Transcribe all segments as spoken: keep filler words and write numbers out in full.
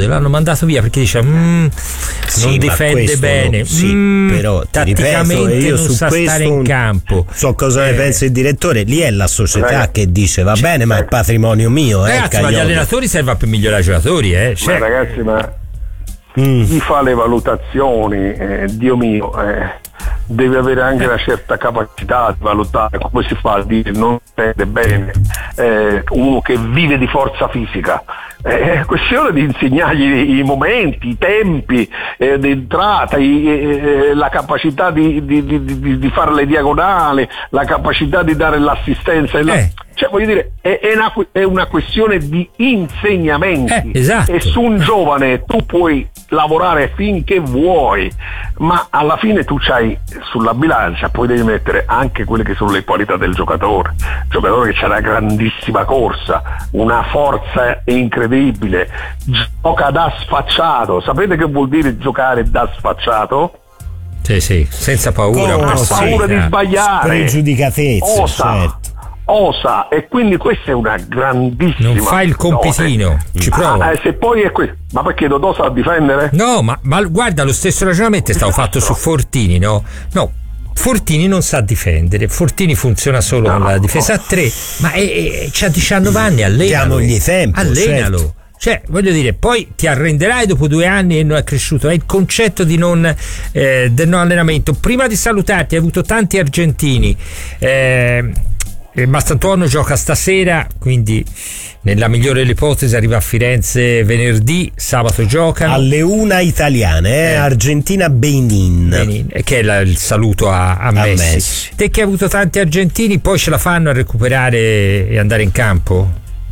Claudio, l'hanno mandato via perché dice mm, sì, non difende bene, non, sì, mm, però tatticamente ripeto, io non su sa questo stare in campo. So cosa eh. ne pensa il direttore, lì è la società Ragazzi, che dice va bene, ma è patrimonio mio, eh, ragazzi, ma gli allenatori servono per migliorare i giocatori, eh. Ma ragazzi, ma mm. chi fa le valutazioni, eh, Dio mio, eh, deve avere anche una certa capacità di valutare come si fa a dire non intende bene, eh, uno che vive di forza fisica. È questione di insegnargli i momenti, i tempi eh, di entrata, i, eh, la capacità di, di, di, di, di fare le diagonali, la capacità di dare l'assistenza e la... eh. Cioè, voglio dire, è, è, una, è una questione di insegnamenti, eh, esatto. E su un giovane tu puoi lavorare finché vuoi, ma alla fine tu c'hai sulla bilancia, poi devi mettere anche quelle che sono le qualità del giocatore, il giocatore che ha una grandissima corsa, una forza incredibile, gioca da sfacciato. Sapete che vuol dire giocare da sfacciato? Sì, sì, senza paura, non ha paura di sbagliare, spregiudicatezza, osa, certo. osa, e quindi questa è una grandissima. Non fa il compitino, dote. ci prova. Ah, eh, se poi è questo, ma perché Dodò sa difendere? No, ma, ma guarda, lo stesso ragionamento è stato fatto su Fortini, no? No. Fortini non sa difendere, Fortini funziona solo no, con la difesa a tre, ma è, è, c'ha diciannove anni, allenalo. Diamogli tempo, allenalo. Certo. Cioè, voglio dire, poi ti arrenderai dopo due anni e non è cresciuto. È il concetto di non, eh, del non allenamento. Prima di salutarti, hai avuto tanti argentini. Eh, Mastantuono gioca stasera, quindi nella migliore delle ipotesi arriva a Firenze venerdì, sabato giocano alle una italiane, eh? Eh. Argentina-Benin, Benin, che è la, il saluto a, a, a Messi. Messi. Te che hai avuto tanti argentini, poi ce la fanno a recuperare e andare in campo?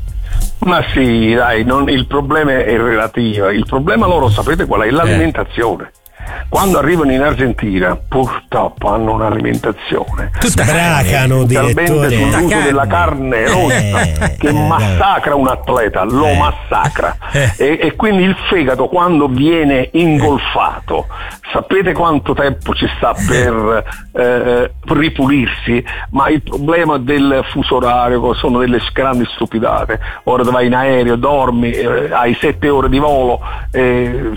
Ma sì, dai, non, il problema è relativo. Il problema loro, sapete qual è? L'alimentazione. Eh. Quando arrivano in Argentina purtroppo hanno un'alimentazione sbracano talmente sull'uso della carne rossa eh, che eh, massacra un atleta, lo eh, massacra eh. e, e quindi il fegato quando viene ingolfato, sapete quanto tempo ci sta per eh, ripulirsi? Ma il problema del fuso orario sono delle grandi stupidate. Ora vai in aereo, dormi, eh, hai sette ore di volo, eh,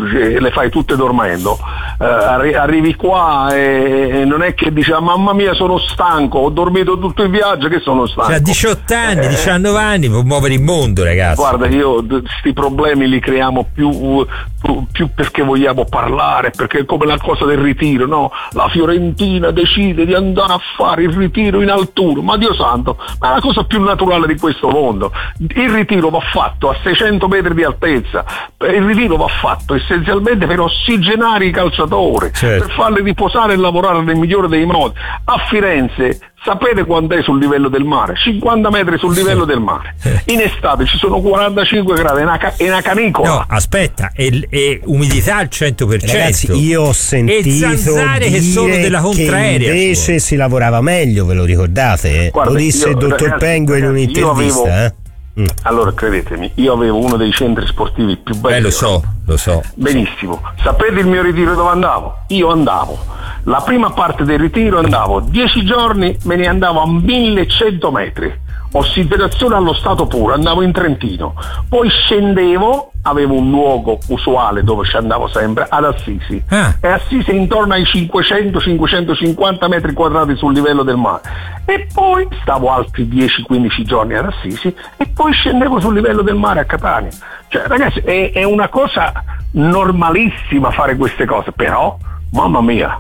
le fai tutte dormendo. Uh, arri- arrivi qua e, e non è che dici ah, mamma mia sono stanco, ho dormito tutto il viaggio che sono stanco. Cioè, a diciotto anni, eh, diciannove anni può muovere il mondo, ragazzi. Guarda, io questi problemi li creiamo più, più, più perché vogliamo parlare, perché è come la cosa del ritiro, no? La Fiorentina decide di andare a fare il ritiro in altura, ma Dio santo, ma è la cosa più naturale di questo mondo. Il ritiro va fatto a seicento metri di altezza, il ritiro va fatto essenzialmente per ossigenare i calciatori, certo, per farli riposare e lavorare nel migliore dei modi. A Firenze sapete quanto è sul livello del mare? cinquanta metri sul livello del mare. In estate ci sono quarantacinque gradi, è una, ca- è una canicola. No, aspetta, è, è umidità al cento per cento. Ragazzi, io ho sentito e zanzare dire che sono della contraerea. Che invece si lavorava meglio, ve lo ricordate? Guarda, lo disse io, il dottor ragazzi, Pengue in un'intervista, avevo... eh? Mm. Allora credetemi, io avevo uno dei centri sportivi più belli. Eh, lo so, lo so. Benissimo. Sapete il mio ritiro dove andavo? Io andavo. La prima parte del ritiro andavo dieci giorni, me ne andavo a millecento metri. Ossidazione allo stato puro, andavo in Trentino. Poi scendevo, avevo un luogo usuale dove ci andavo sempre, ad Assisi. Ah. E Assisi è intorno ai cinquecento cinquecentocinquanta metri quadrati sul livello del mare. E poi stavo altri dieci quindici giorni ad Assisi e poi scendevo sul livello del mare a Catania. Cioè, ragazzi, è, è una cosa normalissima fare queste cose, però, mamma mia,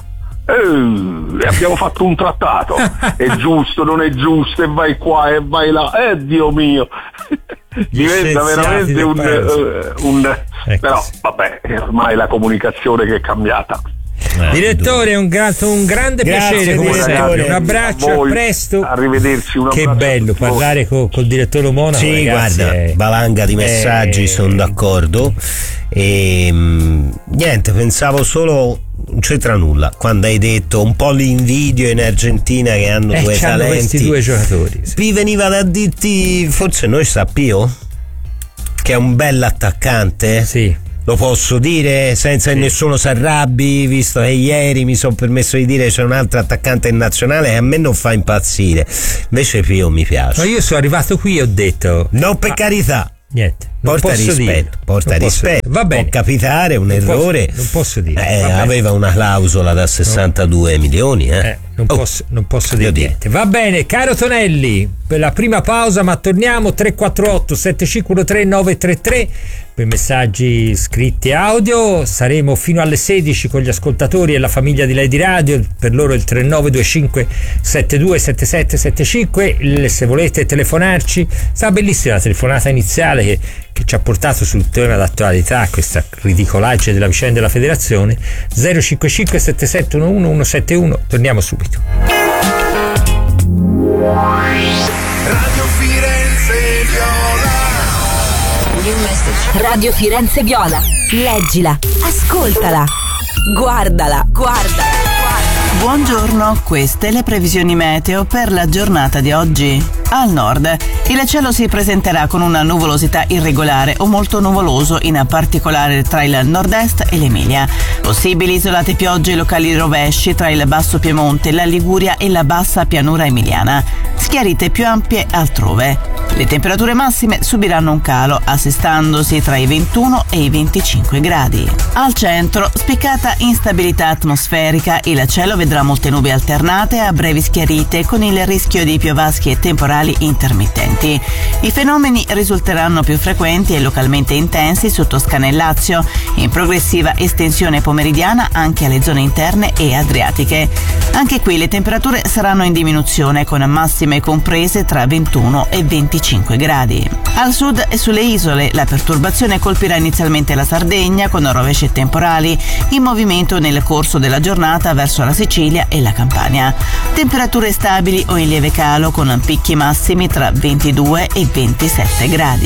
eh, abbiamo fatto un trattato, è giusto, non è giusto, e vai qua e vai là, eh Dio mio, diventa veramente un, uh, un ecco, però vabbè, è ormai la comunicazione che è cambiata. Eh, direttore, un, gra- un grande grazie, piacere come sempre. Un abbraccio, a, voi, a presto. Arrivederci. Un che bello parlare co- col direttore Monaco. Sì, ragazzi, guarda, è... valanga di messaggi, eh... sono d'accordo. E mh, niente, pensavo solo, non c'entra nulla quando hai detto un po' l'invidio in Argentina che hanno eh, due talenti, questi due giocatori. Sì. Vi veniva da dirti, forse noi sta Pio, che è un bell'attaccante. Sì. Lo posso dire senza che sì, nessuno si arrabbi, visto che ieri mi sono permesso di dire c'è un altro attaccante in nazionale che a me non fa impazzire, invece Pio mi piace. Ma io sono arrivato qui e ho detto no, per ah, carità, niente. porta rispetto, dire. porta non rispetto. Va bene. Può capitare un non errore. Posso, non posso dire. Eh, aveva una clausola da sessantadue no. milioni, eh. eh non, oh. posso, non posso dire Dio niente. Va bene, caro Tonelli, per la prima pausa, ma torniamo tre quattro otto sette cinque uno tre nove tre tre per messaggi scritti e audio. Saremo fino alle sedici con gli ascoltatori e la famiglia di Lady Radio, per loro il tre nove due cinque sette due sette sette sette cinque. Se volete telefonarci, sta bellissima la telefonata iniziale che, che ci ha portato sul tema d'attualità, questa ridicolaggine della vicenda della federazione. Zero cinque cinque sette sette uno uno uno sette uno. Torniamo subito. Radio Firenze Viola. Radio Firenze Viola. Leggila, ascoltala, guardala, guardala. Buongiorno, queste le previsioni meteo per la giornata di oggi. Al nord, il cielo si presenterà con una nuvolosità irregolare o molto nuvoloso, in particolare tra il nord-est e l'Emilia. Possibili isolate piogge locali rovesci tra il basso Piemonte, la Liguria e la bassa pianura emiliana. Schiarite più ampie altrove. Le temperature massime subiranno un calo, assestandosi tra i ventuno e i venticinque gradi. Al centro, spiccata instabilità atmosferica, il cielo vedrà molte nubi alternate a brevi schiarite con il rischio di piovaschi e temporali intermittenti. I fenomeni risulteranno più frequenti e localmente intensi su Toscana e Lazio, in progressiva estensione pomeridiana anche alle zone interne e adriatiche. Anche qui le temperature saranno in diminuzione, con massime comprese tra ventuno e venticinque gradi. Al sud e sulle isole la perturbazione colpirà inizialmente la Sardegna con rovesci e temporali, in movimento nel corso della giornata verso la Sicilia e la Campania. Temperature stabili o in lieve calo, con picchi massimi tra ventidue e ventisette gradi.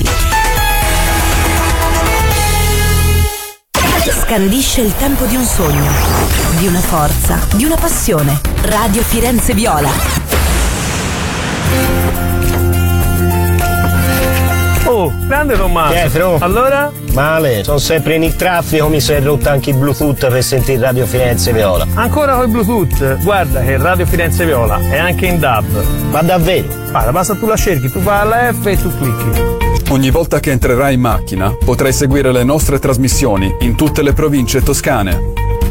Scandisce il tempo di un sogno, di una forza, di una passione. Radio Firenze Viola. Oh, grande Tommaso. Pietro. Allora? Male, sono sempre in traffico, mi si è rotto anche il Bluetooth per sentire Radio Firenze Viola. Ancora col Bluetooth? Guarda che Radio Firenze Viola è anche in D A B. Ma davvero? Guarda, basta tu la cerchi, tu fai la F e tu clicchi. Ogni volta che entrerai in macchina potrai seguire le nostre trasmissioni in tutte le province toscane.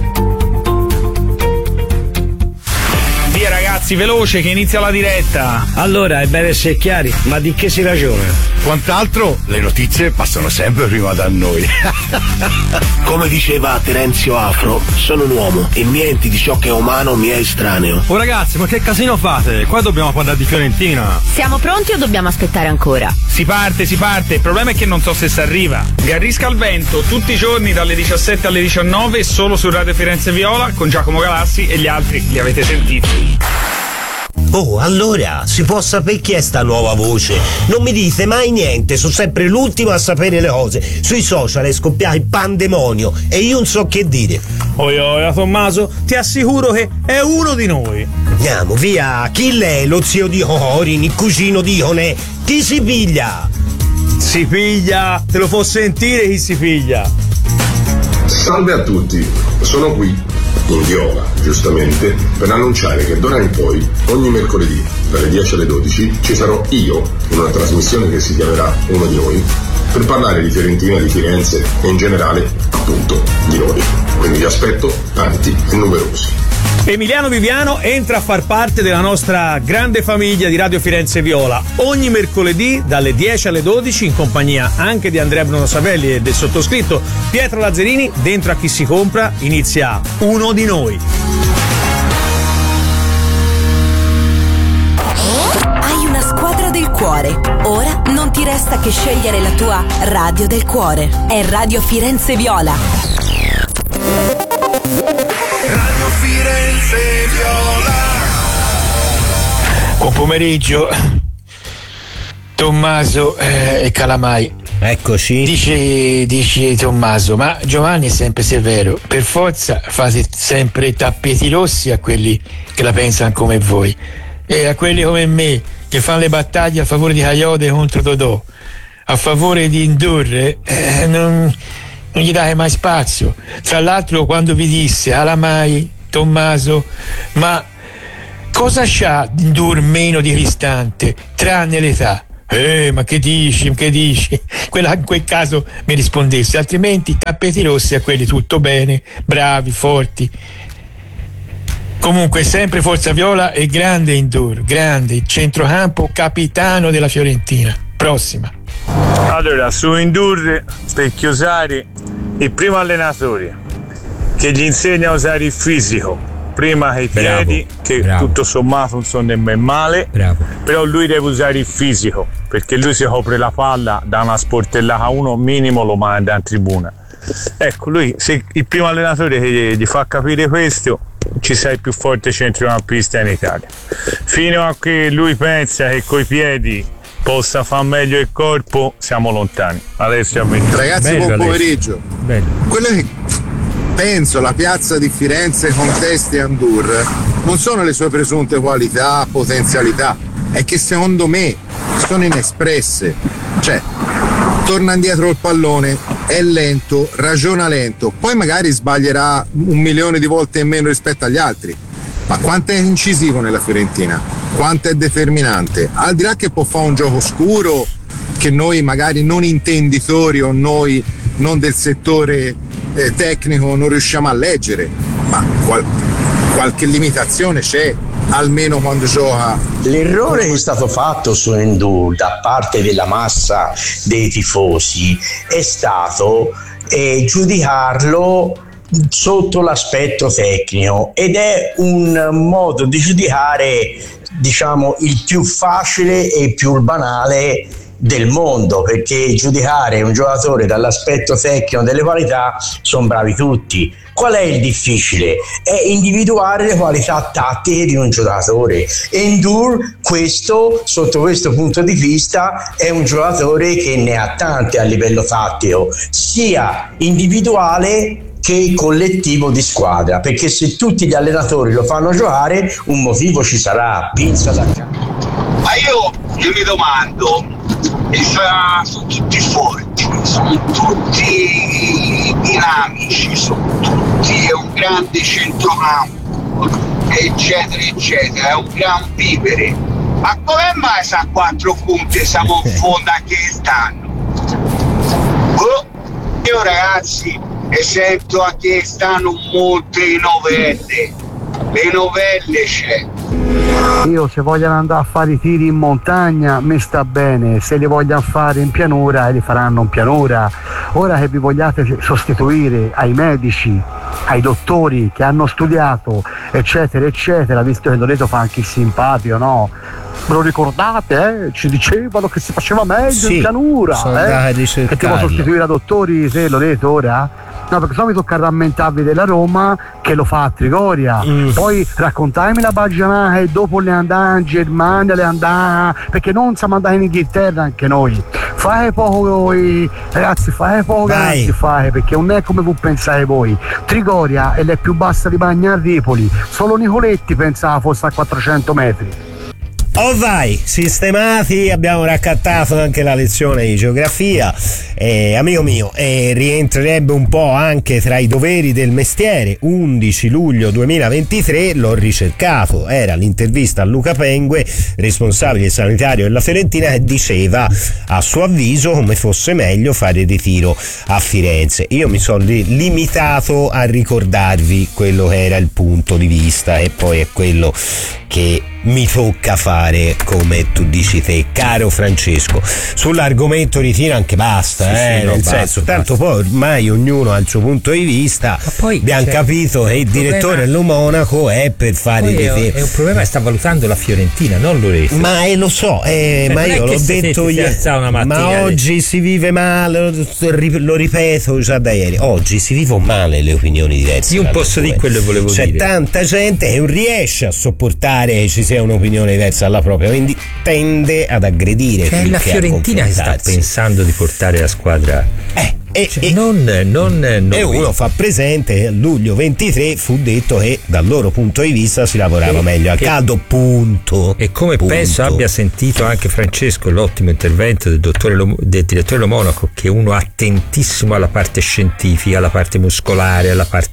Via ragazzi, veloce che inizia la diretta. Allora, è bene essere chiari, ma di che si ragiona? Quant'altro, le notizie passano sempre prima da noi. Come diceva Terenzio Afro, sono un uomo e niente di ciò che è umano mi è estraneo. Oh ragazzi, ma che casino fate? Qua dobbiamo parlare di Fiorentina. Siamo pronti o dobbiamo aspettare ancora? Si parte, si parte, il problema è che non so se si arriva. Garrisca al vento, tutti i giorni dalle diciassette alle diciannove, solo su Radio Firenze Viola, con Giacomo Galassi, e gli altri li avete sentiti. Oh, allora, si può sapere chi è sta nuova voce? Non mi dite mai niente, sono sempre l'ultimo a sapere le cose. Sui social è scoppiato il pandemonio e io non so che dire. Oi oi, Tommaso, ti assicuro che è uno di noi. Andiamo, via, chi lei? Lo zio di Corin, il cugino di Ionè? Chi si piglia? Si piglia, te lo può sentire chi si piglia. Salve a tutti, sono qui in Viola, giustamente, per annunciare che d'ora in poi, ogni mercoledì, dalle dieci alle dodici, ci sarò io, in una trasmissione che si chiamerà Uno di Noi, per parlare di Fiorentina, di Firenze e in generale, appunto, di noi. Quindi vi aspetto tanti e numerosi. Emiliano Viviano entra a far parte della nostra grande famiglia di Radio Firenze Viola ogni mercoledì dalle dieci alle dodici, in compagnia anche di Andrea Bruno Savelli e del sottoscritto Pietro Lazzarini. Dentro a Chi si compra inizia Uno di Noi. Hai una squadra del cuore. Ora non ti resta che scegliere la tua radio del cuore. È Radio Firenze Viola. Radio Firenze Viola. Buon pomeriggio, Tommaso eh, e Calamai. Eccoci. Dice, dice Tommaso, ma Giovanni è sempre severo. Per forza fate sempre tappeti rossi a quelli che la pensano come voi. E a quelli come me che fanno le battaglie a favore di Coyote contro Totò, a favore di Indurre, eh, non, non gli date mai spazio. Tra l'altro, quando vi disse Calamai, Tommaso, ma cosa c'ha Indur meno di Cristante tranne l'età? Eh, ma che dici, che dici? Quella in quel caso mi rispondesse, altrimenti tappeti rossi a quelli tutto bene, bravi, forti. Comunque sempre Forza Viola e grande Indoor, grande centrocampo, capitano della Fiorentina. Prossima. Allora, su Indoor per chiusare il primo allenatore che gli insegna a usare il fisico prima che i piedi, che bravo. Tutto sommato non sono nemmeno male, bravo. Però lui deve usare il fisico, perché lui si copre la palla da una sportellata, uno minimo lo manda in tribuna. Ecco, lui, se il primo allenatore che gli fa capire questo, ci sei il più forte centrocampista in Italia. Fino a che lui pensa che coi piedi possa far meglio il corpo, siamo lontani. Adesso ammetto. Ragazzi, bello, buon pomeriggio. Bello. Quello che penso la piazza di Firenze con Testi e Andur non sono le sue presunte qualità, potenzialità, è che secondo me sono inespresse. Cioè, torna indietro il pallone, è lento, ragiona lento, poi magari sbaglierà un milione di volte in meno rispetto agli altri. Ma quanto è incisivo nella Fiorentina, quanto è determinante, al di là che può fare un gioco scuro che noi magari non intenditori o noi non del settore eh, tecnico non riusciamo a leggere, ma qual- qualche limitazione c'è, almeno quando gioca. L'errore che è stato fatto su Endur da parte della massa dei tifosi è stato eh, giudicarlo sotto l'aspetto tecnico, ed è un modo di giudicare, diciamo, il più facile e il più banale del mondo, perché giudicare un giocatore dall'aspetto tecnico delle qualità sono bravi tutti. Qual è il difficile? È individuare le qualità tattiche di un giocatore. Endur, questo, sotto questo punto di vista, è un giocatore che ne ha tante a livello tattico, sia individuale che collettivo di squadra, perché se tutti gli allenatori lo fanno giocare un motivo ci sarà, pinza da ma io, io mi domando, sono tutti forti, sono tutti dinamici, sono tutti, è un grande centrocampo, eccetera eccetera, è un gran vivere, ma come mai sa quattro punti siamo in fondo anche quest'anno? Oh, io ragazzi, e sento a che stanno molte novelle, le novelle c'è. Io se vogliono andare a fare i tiri in montagna mi sta bene, se li vogliono fare in pianura li faranno in pianura. Ora che vi vogliate sostituire ai medici, ai dottori che hanno studiato eccetera eccetera, visto che Loreto fa anche il simpatico, no? Ve lo ricordate? Eh? Ci dicevano che si faceva meglio sì, in pianura, eh? Che ti vuoi sostituire a dottori te Loreto ora? No, perché sennò mi tocca rammentarvi della Roma che lo fa a Trigoria. Mm. Poi raccontatemi la baggianata e dopo le andate in Germania, le andate, perché non siamo andati in Inghilterra anche noi. Fate poco voi, ragazzi, fate poco ragazzi, fate, perché non è come voi pensate voi. Trigoria è la più bassa di Bagnarripoli, solo Nicoletti pensava fosse a quattrocento metri. Oh vai, sistemati, abbiamo raccattato anche la lezione di geografia, eh, amico mio, eh, rientrerebbe un po' anche tra i doveri del mestiere. Undici luglio duemilaventitré, l'ho ricercato, era l'intervista a Luca Pengue, responsabile sanitario della Fiorentina, che diceva a suo avviso come fosse meglio fare il ritiro a Firenze. Io mi sono li- limitato a ricordarvi quello che era il punto di vista e poi è quello che mi tocca fare, come tu dici te, caro Francesco. Sull'argomento ritiro anche basta, sì, eh, sì, nel no, senso, basta, tanto basta. Poi ormai ognuno ha il suo punto di vista. Ma poi abbiamo capito che il direttore dello Monaco è per fare il ritiro. È un problema che sta valutando la Fiorentina, non Loreto. Ma eh, lo so, eh, ma io l'ho detto ieri. Ma oggi si vive male, lo ripeto già da ieri. Oggi si vivono male le opinioni diverse. Io non posso dire quello che volevo C'è dire. C'è tanta gente che non riesce a sopportare che ci sia un'opinione diversa alla propria, quindi tende ad aggredire. Che è la Fiorentina che sta pensando di portare la squadra. Eh. E, cioè, e, non, non, non e uno fa presente che a luglio ventitré fu detto che dal loro punto di vista si lavorava e, meglio a caldo, punto. E come punto. penso abbia sentito anche Francesco l'ottimo intervento del dottore Lo, del direttore Lo Monaco, che è uno attentissimo alla parte scientifica, alla parte muscolare, alla parte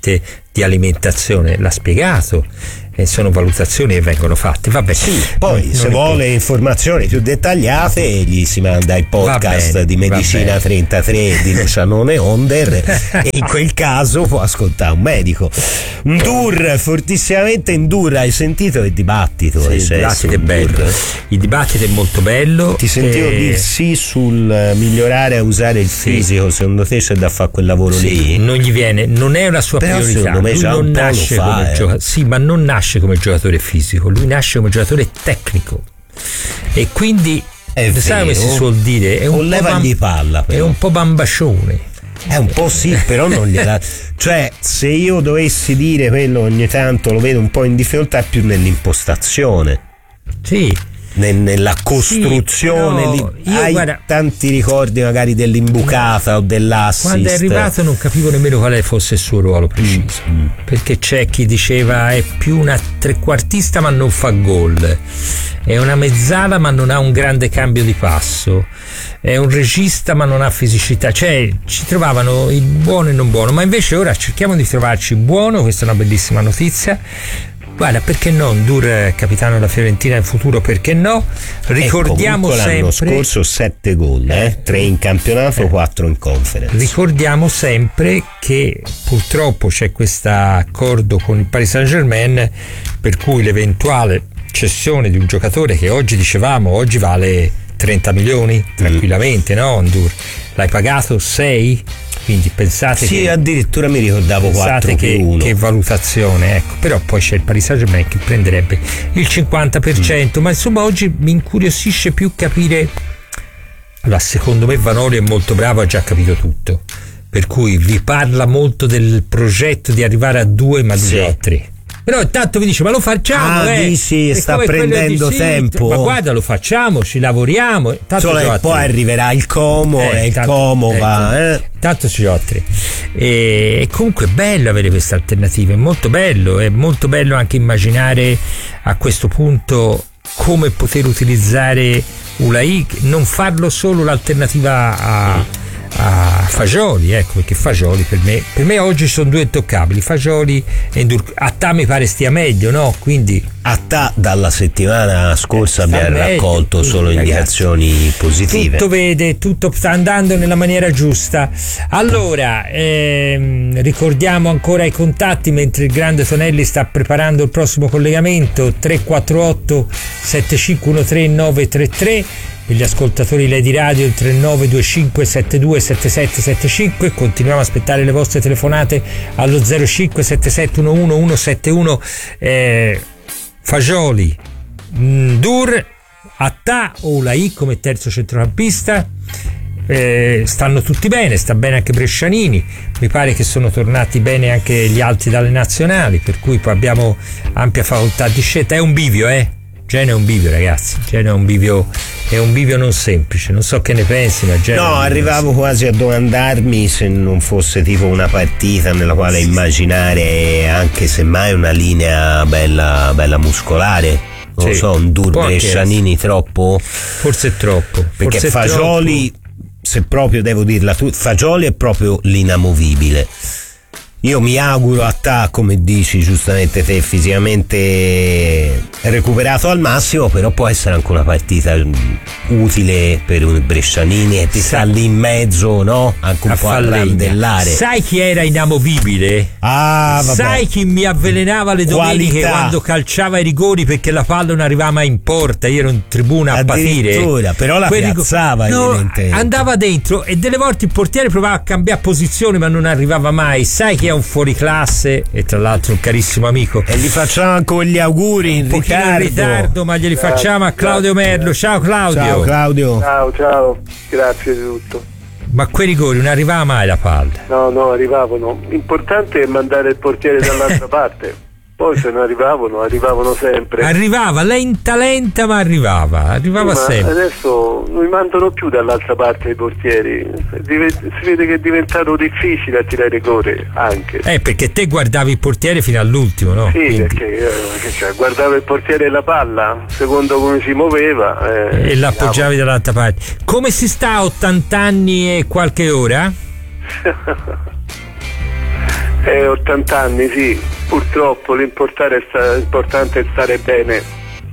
di alimentazione, l'ha spiegato, e sono valutazioni che vengono fatte. Vabbè, sì, poi non, se non vuole informazioni più dettagliate gli si manda il podcast bene, di Medicina trentatré di Lucianone Onder e in quel caso può ascoltare un medico. Ndur, fortissimamente Ndur, hai sentito il dibattito? Sì, il dibattito è bello, il dibattito è molto bello. Ti sentivo e... dir sì sul migliorare a usare il sì. fisico, secondo te c'è da fare quel lavoro sì, lì? Non gli viene, non è una sua però priorità, me lui non nasce fa, come eh. giocatore, sì, ma non nasce come giocatore fisico, lui nasce come giocatore tecnico e quindi è sai come si suol dire, è un, un po' bam- palla, è un po' bambascione. È un po' sì, però non gliela. Cioè, se io dovessi dire quello ogni tanto lo vedo un po' in difficoltà, è più nell'impostazione. Sì. Nella costruzione sì, lì hai guarda, tanti ricordi magari dell'imbucata o dell'assist. Quando è arrivato non capivo nemmeno quale fosse il suo ruolo preciso, mm. perché c'è chi diceva è più una trequartista ma non fa gol, è una mezzala ma non ha un grande cambio di passo, è un regista ma non ha fisicità, cioè ci trovavano il buono e non buono, ma invece ora cerchiamo di trovarci buono. Questa è una bellissima notizia. Guarda, perché no? Ndur, capitano della Fiorentina in futuro, perché no? Ricordiamo eh, sempre. L'anno scorso sette gol, eh? tre in campionato, quattro in conference. Ricordiamo sempre che purtroppo c'è questo accordo con il Paris Saint-Germain per cui l'eventuale cessione di un giocatore che oggi dicevamo, oggi vale trenta milioni tranquillamente, mm. no? Ndur, l'hai pagato sei? Quindi pensate sì, che addirittura mi ricordavo quattro che, più uno. Che valutazione, ecco. Però poi c'è il Paris Saint-Germain che prenderebbe il cinquanta per cento, mm. ma insomma oggi mi incuriosisce più capire. Allora, secondo me Vanoli è molto bravo, ha già capito tutto, per cui vi parla molto del progetto di arrivare a due ma sì. a tre. Però intanto vi dice ma lo facciamo, ah, eh. dici, sta prendendo di, tempo, sì, ma guarda, lo facciamo, ci lavoriamo, cioè, poi arriverà il Como eh, e il tanto, Como eh, va eh. tanto ci ho tre. E comunque è bello avere queste alternative, è molto bello, è molto bello anche immaginare a questo punto come poter utilizzare Ulai, non farlo solo l'alternativa a, a Fagioli, ecco, perché Fagioli per me per me oggi sono due intoccabili, Fagioli e Ndur. Attà mi pare stia meglio, no? Quindi Attà dalla settimana scorsa abbiamo raccolto meglio, solo ragazzi, indicazioni positive. Tutto vede, tutto sta andando nella maniera giusta. Allora ehm, ricordiamo ancora i contatti mentre il grande Tonelli sta preparando il prossimo collegamento: tre quattro otto sette cinque uno tre nove tre tre. Per gli ascoltatori Lady Radio il tre nove due cinque sette due sette sette sette cinque. Continuiamo a aspettare le vostre telefonate allo zero cinque sette sette uno uno uno sette uno. eh, Fagioli, Ndur, Attà o Ulai come terzo centrocampista. Eh, stanno tutti bene, sta bene anche Brescianini, mi pare che sono tornati bene anche gli altri dalle nazionali, per cui poi abbiamo ampia facoltà di scelta. È un bivio, eh? Genoa è un bivio, ragazzi. Genoa è un bivio, è un bivio non semplice. Non so che ne pensi, ma Genoa. No, arrivavo quasi a domandarmi se non fosse tipo una partita nella quale immaginare anche semmai una linea bella, bella muscolare. Non sì, so, un Ndur Brescianini troppo? Forse è troppo. Perché forse Fagioli, troppo. Se proprio devo dirla tu, Fagioli è proprio l'inamovibile. Io mi auguro a te, come dici giustamente te, fisicamente recuperato al massimo, però può essere anche una partita utile per un Brescianini e ti sta lì in mezzo, no? Anche un a po' a randellare. Sai chi era inamovibile? Ah, vabbè. Sai chi mi avvelenava le domeniche Qualità. Quando calciava i rigori perché la palla non arrivava mai in porta, io ero in tribuna a patire. Però la Quelli piazzava no, andava dentro e delle volte il portiere provava a cambiare posizione ma non arrivava mai. Sai chi è un fuoriclasse e tra l'altro un carissimo amico, e gli facciamo anche gli auguri in un ritardo. in ritardo ma glieli grazie, facciamo a Claudio grazie, Merlo. Ciao Claudio. Ciao Claudio. Ciao ciao, grazie di tutto. Ma quei rigori non arrivava mai la palla? No, no, arrivavano. L'importante è mandare il portiere dall'altra parte. Poi se non arrivavano, arrivavano sempre. Arrivava, lenta lenta ma arrivava, arrivava sì, sempre. Adesso non mi mandano più dall'altra parte i portieri. Si vede che è diventato difficile a tirare rigore anche. Eh, perché te guardavi il portiere fino all'ultimo, no? Sì, Quindi... perché eh, cioè, guardavo il portiere e la palla, secondo come si muoveva. Eh, e l'appoggiavi no. dall'altra parte. Come si sta a ottanta anni e qualche ora? Eh, ottanta anni, sì, purtroppo l'importante è, sta- l'importante è stare bene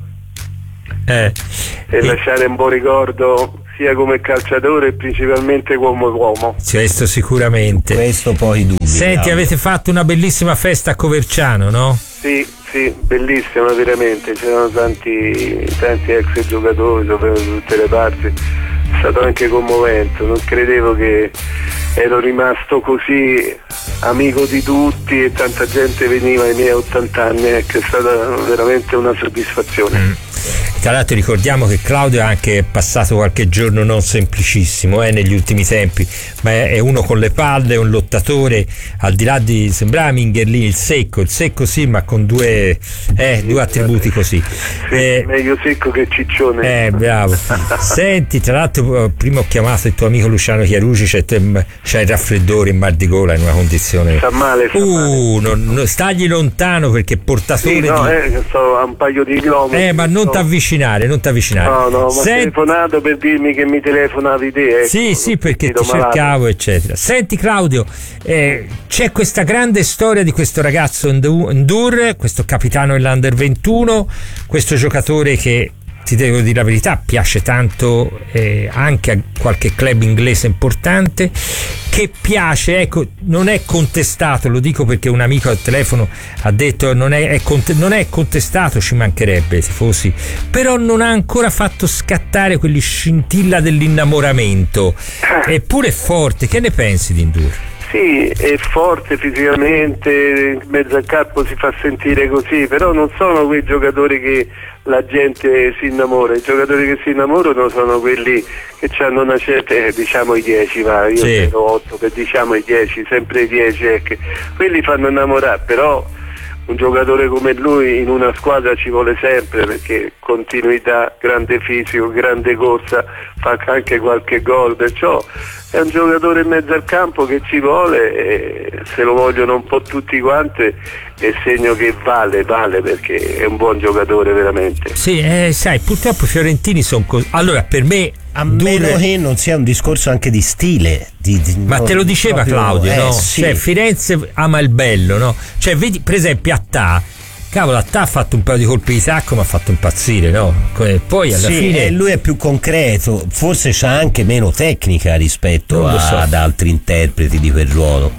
eh. e eh. lasciare un buon ricordo sia come calciatore e principalmente come uomo. Questo sicuramente. Questo poi dubbi. Senti, avete fatto una bellissima festa a Coverciano, no? Sì, sì, bellissima veramente, c'erano tanti, tanti ex giocatori da tutte le parti, è stato anche commovente, non credevo che ero rimasto così amico di tutti e tanta gente veniva ai miei ottanta anni, ecco, è stata veramente una soddisfazione. Mm. Tra l'altro ricordiamo che Claudio ha anche passato qualche giorno non semplicissimo eh, negli ultimi tempi, ma è uno con le palle, è un lottatore, al di là di, sembrava Mingherlini, il secco, il secco sì, ma con due, eh, due attributi così. Sì, eh, meglio secco che ciccione. Eh, bravo. Senti, tra l'altro prima ho chiamato il tuo amico Luciano Chiarucci, c'è, c'è il raffreddore, il mal di gola in una condizione... Sta male, sta uh, non, non, stagli lontano perché portatore sì, no, di... eh, sto a un paio di chilometri. Eh, ma non so. t'avvicinare, non t'avvicinare. No, no, ma Senti... ho telefonato per dirmi che mi telefonavi te. Ecco, sì, sì, perché ti malato. cercavo, eccetera. Senti Claudio, eh, c'è questa grande storia di questo ragazzo N'Dour, questo capitano dell'Under ventuno, questo giocatore che, ti devo dire la verità, piace tanto eh, anche a qualche club inglese importante, che piace, ecco, non è contestato, lo dico perché un amico al telefono ha detto non è, è cont- non è contestato, ci mancherebbe se fossi, però non ha ancora fatto scattare quelli scintilla dell'innamoramento, eppure è forte. Che ne pensi di N'Dour? Sì, è forte fisicamente, in mezzo al campo si fa sentire così, però non sono quei giocatori che la gente si innamora, i giocatori che si innamorano sono quelli che hanno una certa, eh, diciamo i dieci, ma io sì. ero otto, per diciamo i dieci, sempre i dieci, ecco. Quelli fanno innamorare, però un giocatore come lui in una squadra ci vuole sempre, perché continuità, grande fisico, grande corsa, fa anche qualche gol, perciò è un giocatore in mezzo al campo che ci vuole, e se lo vogliono un po' tutti quanti è segno che vale, vale, perché è un buon giocatore veramente. Sì, eh, sai, purtroppo i fiorentini sono così. Allora, per me, a meno N'Dour... che non sia un discorso anche di stile, di, di, ma te lo diceva proprio, Claudio, eh, no? Sì. Cioè, Firenze ama il bello, no? Cioè, vedi, per esempio, Attà, cavolo, Attà ha fatto un paio di colpi di tacco, ma ha fatto impazzire, no? Poi alla sì, fine lui è più concreto, forse c'ha anche meno tecnica rispetto a, so. ad altri interpreti di quel ruolo.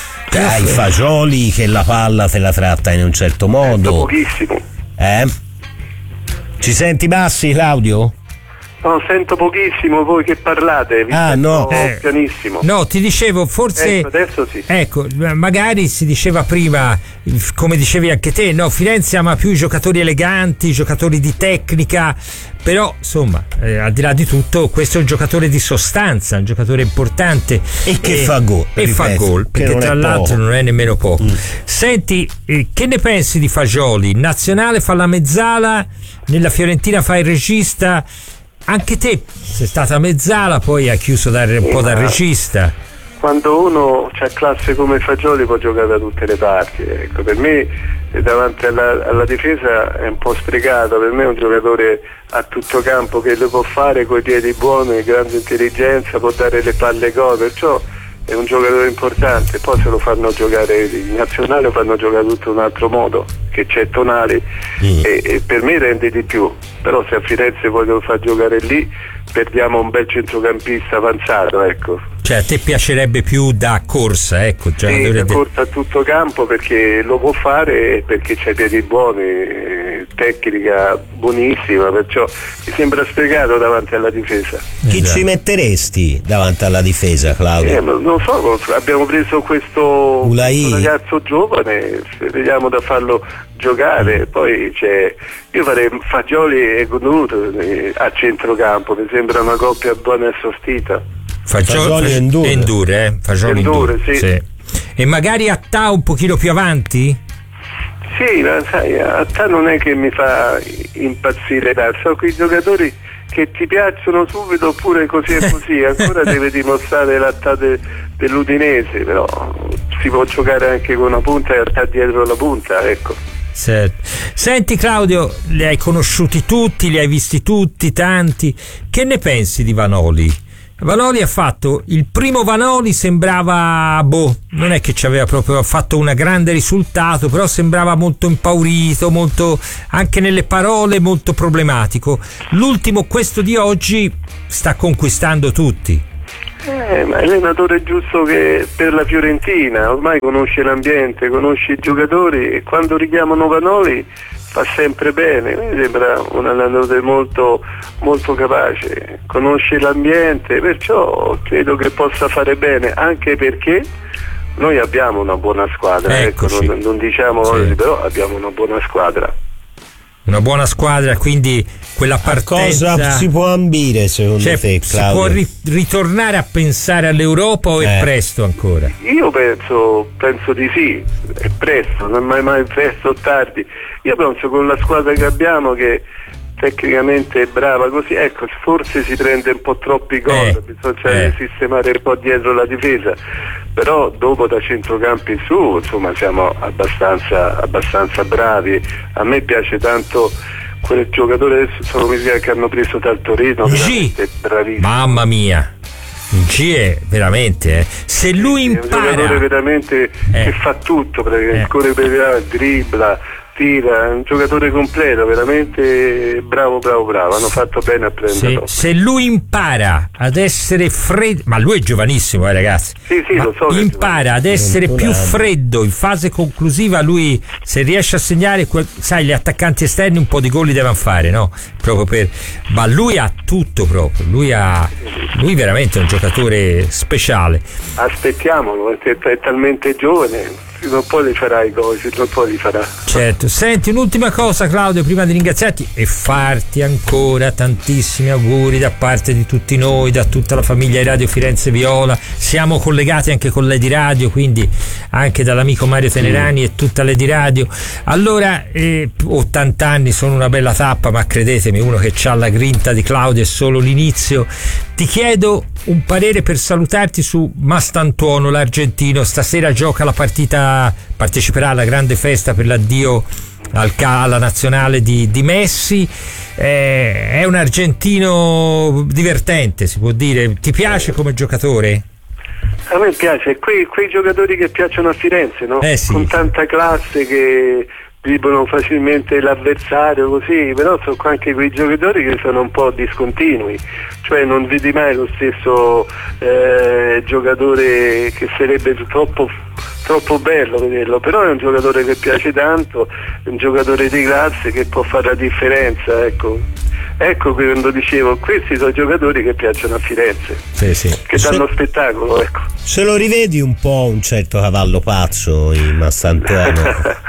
Hai Fagioli che la palla te la tratta in un certo modo. Pochissimo. Eh? Ci senti bassi, Claudio? No, sento pochissimo voi che parlate, vi ah no, eh, pianissimo. No, ti dicevo, forse ecco, adesso sì. Ecco, magari si diceva prima, come dicevi anche te, no, Firenze ama più i giocatori eleganti, i giocatori di tecnica, però insomma, eh, al di là di tutto, questo è un giocatore di sostanza, un giocatore importante e che e, fa gol e ripeto, fa gol, perché tra l'altro poco. non è nemmeno poco. Mm. Senti, eh, che ne pensi di Fagioli? Nazionale fa la mezzala, nella Fiorentina fa il regista. Anche te sei stata mezzala, poi ha chiuso da, un po' da regista. Quando uno c'ha classe come Fagioli può giocare da tutte le parti, ecco, per me davanti alla, alla difesa è un po' sprecato, per me è un giocatore a tutto campo che lo può fare coi piedi buoni, grande intelligenza, può dare le palle gol, perciò è un giocatore importante. Poi se lo fanno giocare in nazionale lo fanno giocare tutto in un altro modo, che c'è Tonali, mm. e, e per me rende di più, però se a Firenze poi lo fa giocare lì perdiamo un bel centrocampista avanzato, ecco. Cioè a te piacerebbe più da corsa, ecco, già sì, da de... corsa a tutto campo, perché lo può fare, perché c'ha i piedi buoni, tecnica buonissima, perciò mi sembra sprecato davanti alla difesa. Chi esatto. ci metteresti davanti alla difesa, Claudio? Eh, non so, abbiamo preso questo, questo ragazzo giovane, vediamo da farlo giocare, poi c'è, io farei Fagioli e N'Dour a centrocampo, mi sembra una coppia buona e sostita. Fagioli e N'Dour, N'Dour, eh? Fagioli N'Dour, sì. sì. E magari Attà un pochino più avanti? Sì, ma sai, Attà non è che mi fa impazzire, sono quei giocatori che ti piacciono subito oppure così e così, ancora deve dimostrare l'Attà de, dell'Udinese, però si può giocare anche con una punta e Attà dietro la punta, ecco. Certo. Senti Claudio, li hai conosciuti tutti, li hai visti tutti, tanti, che ne pensi di Vanoli? Vanoli ha fatto il primo Vanoli, sembrava boh, non è che ci aveva proprio fatto un grande risultato, però sembrava molto impaurito, molto anche nelle parole molto problematico. L'ultimo, questo di oggi, sta conquistando tutti. Eh, ma è l'allenatore giusto che per la Fiorentina, ormai conosce l'ambiente, conosce i giocatori e quando richiamano Vanoli fa sempre bene. Mi sembra un allenatore molto, molto capace, conosce l'ambiente, perciò credo che possa fare bene, anche perché noi abbiamo una buona squadra, ecco, non, non diciamo sì. Oggi, però abbiamo una buona squadra. Una buona squadra, quindi quella partenza... A cosa si può ambire secondo cioè, te, Claudio? Si può ri- ritornare a pensare all'Europa o è eh. presto ancora? Io penso, penso di sì, è presto, non è mai, mai presto o tardi. Io penso con la squadra che abbiamo, che tecnicamente è brava così, ecco, forse si prende un po' troppi gol, eh. bisogna eh. sistemare un po' dietro la difesa, però dopo da centrocampo in su insomma siamo abbastanza, abbastanza bravi. A me piace tanto quel giocatore, adesso sono mi che hanno preso dal Torino, veramente bravissimo. Mamma mia, G è veramente eh. se lui impara, è un giocatore veramente eh. che fa tutto, praticamente, eh. corre per dribbla, tira, è un giocatore completo, veramente bravo bravo bravo, hanno fatto bene a prenderlo. Se, se lui impara ad essere freddo, ma lui è giovanissimo eh ragazzi, sì, sì, lo so, impara ad essere più freddo in fase conclusiva, lui se riesce a segnare, sai, gli attaccanti esterni un po' di gol li devono fare, no? Proprio per, ma lui ha tutto proprio, lui ha lui veramente è un giocatore speciale. Aspettiamolo, perché è talmente giovane, non poi li farà i gol, non poi li farà. Certo. Senti, un'ultima cosa Claudio prima di ringraziarti e farti ancora tantissimi auguri da parte di tutti noi, da tutta la famiglia di Radio Firenze Viola. Siamo collegati anche con Lady Radio, quindi anche dall'amico Mario Tenerani mm. e tutta Lady Radio. Allora, eh, ottanta anni sono una bella tappa, ma credetemi, uno che ha la grinta di Claudio è solo l'inizio. Ti chiedo un parere per salutarti su Mastantuono, l'argentino. Stasera gioca la partita, parteciperà alla grande festa per l'addio al, alla nazionale di, di Messi. Eh, è un argentino divertente, si può dire. Ti piace come giocatore? A me piace, quei, quei giocatori che piacciono a Firenze, no? Eh sì. Con tanta classe che dribbano facilmente l'avversario, così, però sono anche quei giocatori che sono un po' discontinui, cioè non vedi mai lo stesso eh, giocatore, che sarebbe troppo troppo bello vederlo, però è un giocatore che piace tanto, è un giocatore di classe che può fare la differenza, ecco. Ecco quando dicevo, questi sono giocatori che piacciono a Firenze, sì, sì. che danno se, spettacolo, ecco. Se lo rivedi un po' un certo Cavallo Pazzo in Mastantuono?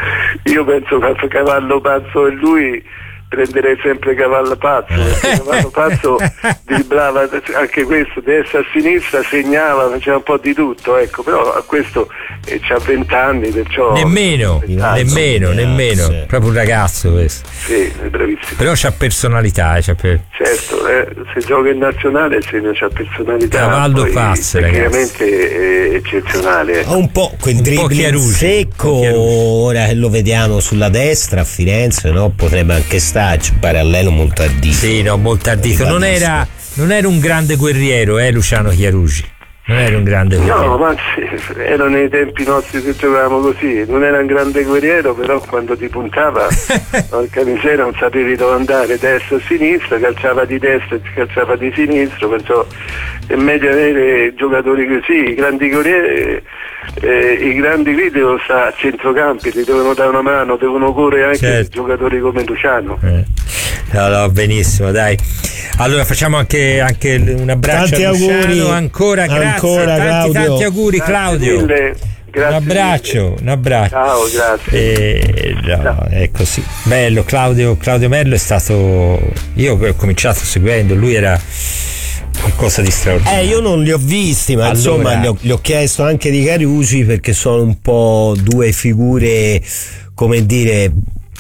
Io penso che Cavallo Pazzo e lui prenderei sempre Cavallo Pazzo, perché Cavallo Pazzo dribblava anche questo, destra a sinistra, segnava, faceva un po' di tutto, ecco, però a questo eh, c'ha vent'anni, perciò nemmeno, nemmeno, nemmeno, sì. Proprio un ragazzo questo. Sì, è bravissimo. Però c'ha personalità, c'ha per... certo, eh, se gioca in nazionale il segno c'ha personalità. Cavallo Pazzo, tecnicamente è eccezionale. Ha un po' quel dribbling secco, ora che lo vediamo sulla destra a Firenze, no? Potrebbe anche stare parallelo molto ardito. Sì, no, molto ardito. Non era, non era un grande guerriero, eh, Luciano Chiarugi. Non era un grande guerriero. No, ma sì, erano i tempi nostri che giocavamo così. Non era un grande guerriero, però quando ti puntava, porca miseria, non sapevi dove andare, destra o sinistra, calciava di destra e calciava di sinistra, perciò è meglio avere giocatori così, i grandi guerrieri. Eh, i grandi qui devono stare a centrocampi, ti devono dare una mano, devono correre anche certo. Giocatori come Luciano. Eh. No, no, benissimo, dai. Allora facciamo anche, anche un abbraccio tanti a Luciano, auguri ancora, grazie, ancora, tanti, Claudio. tanti auguri Grazie Claudio. Mille. Grazie un abbraccio, mille. un abbraccio. Ciao, grazie. Eh, no, Ciao. È così. Bello, Claudio, Claudio Merlo è stato. Io ho cominciato seguendo, lui era qualcosa di straordinario. Eh, io non li ho visti, ma allora, insomma gli ho, gli ho chiesto anche di Carusi, perché sono un po' due figure, come dire,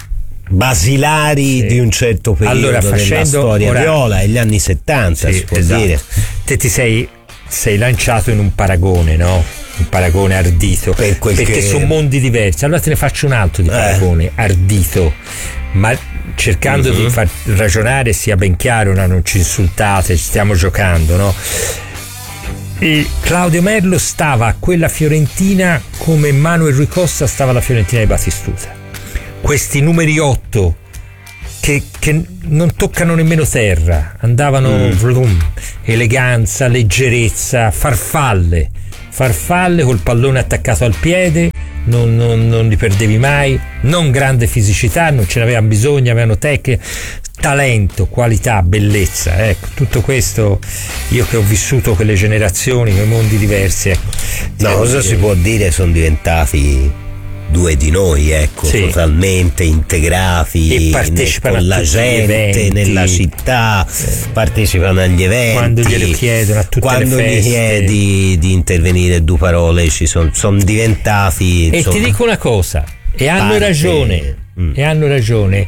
basilari sì. di un certo periodo allora, facendo, della storia ora, viola, e gli anni settanta, sì, si può esatto. dire. Te ti sei, sei lanciato in un paragone, no? Un paragone ardito, per perché che... sono mondi diversi. Allora te ne faccio un altro di paragone eh. ardito, ma cercando mm-hmm. di far ragionare sia ben chiaro, no? Non ci insultate, ci stiamo giocando, no? e Claudio Merlo stava a quella Fiorentina come Manuel Rui Costa stava alla Fiorentina di Batistuta. Questi numeri otto che, che non toccano nemmeno terra, andavano mm. vrum, eleganza, leggerezza, farfalle farfalle col pallone attaccato al piede, non, non, non li perdevi mai, non grande fisicità, non ce n'avevano bisogno, avevano tecnica, talento, qualità, bellezza, ecco, tutto questo io che ho vissuto quelle generazioni, quei mondi diversi, ecco. No, cosa si può dire, sono diventati due di noi, ecco, sì. totalmente integrati e partecipano con la gente eventi. Nella città, eh. partecipano agli eventi, quando glielo chiedono a tutte quando le feste, gli chiedi di intervenire due parole ci sono son diventati, e insomma, ti dico una cosa, e hanno parte. ragione mm. e hanno ragione,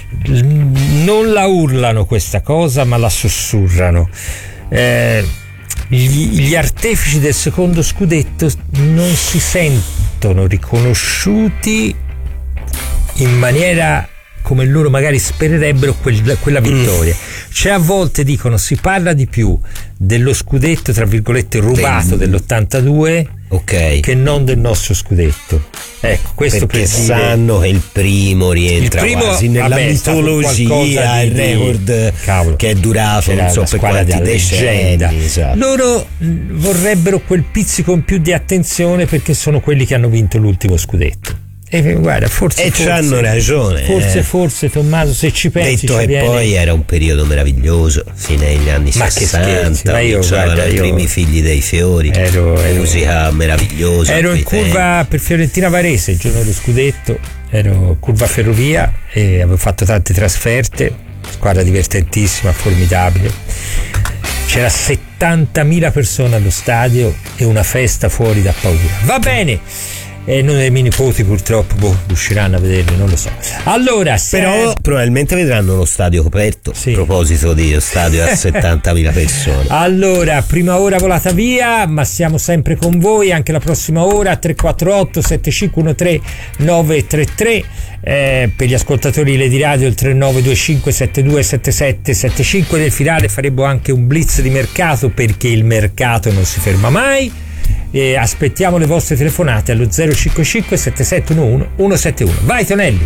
non la urlano questa cosa ma la sussurrano. eh, gli, gli artefici del secondo scudetto non si sentono riconosciuti in maniera come loro magari spererebbero quel, quella vittoria. Mm. Cioè a volte dicono si parla di più dello scudetto tra virgolette rubato Beh. dell'ottantadue okay. che non del nostro scudetto. Ecco, questo perché per dire... sanno che il primo rientra il primo, quasi nella vabbè, mitologia, il record cavolo, che è durato non so per quanti decenni. Esatto. Loro vorrebbero quel pizzico in più di attenzione perché sono quelli che hanno vinto l'ultimo scudetto. E guarda, forse, e forse c'hanno ragione. Forse, eh. forse, Tommaso, se ci pensi. Detto che viene... poi era un periodo meraviglioso, fine degli anni ma sessanta, io, guarda, i io... primi figli dei fiori, ero, ero... musica meravigliosa. Ero in curva tempi. per Fiorentina Varese il giorno dello scudetto, ero curva ferrovia e avevo fatto tante trasferte, squadra divertentissima, formidabile. C'era settantamila persone allo stadio e una festa fuori da paura. Va bene. E non i miei nipoti purtroppo boh, riusciranno a vederli, non lo so. Allora, però se... probabilmente vedranno lo stadio coperto. Sì. A proposito di stadio a settantamila persone. Allora, prima ora volata via, ma siamo sempre con voi anche la prossima ora. Tre quattro otto sette cinque uno tre nove tre tre. Eh, per gli ascoltatori Lady Radio il tre nove due cinque sette due sette sette sette cinque. Nel finale faremo anche un blitz di mercato perché il mercato non si ferma mai. E aspettiamo le vostre telefonate allo zero cinque cinque sette sette uno uno uno sette uno. Vai Tonelli.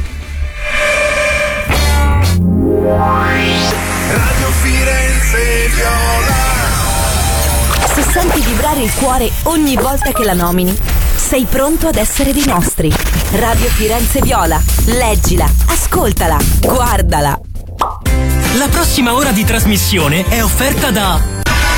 Radio Firenze Viola. Se senti vibrare il cuore ogni volta che la nomini, sei pronto ad essere dei nostri. Radio Firenze Viola. Leggila, ascoltala, guardala. La prossima ora di trasmissione è offerta da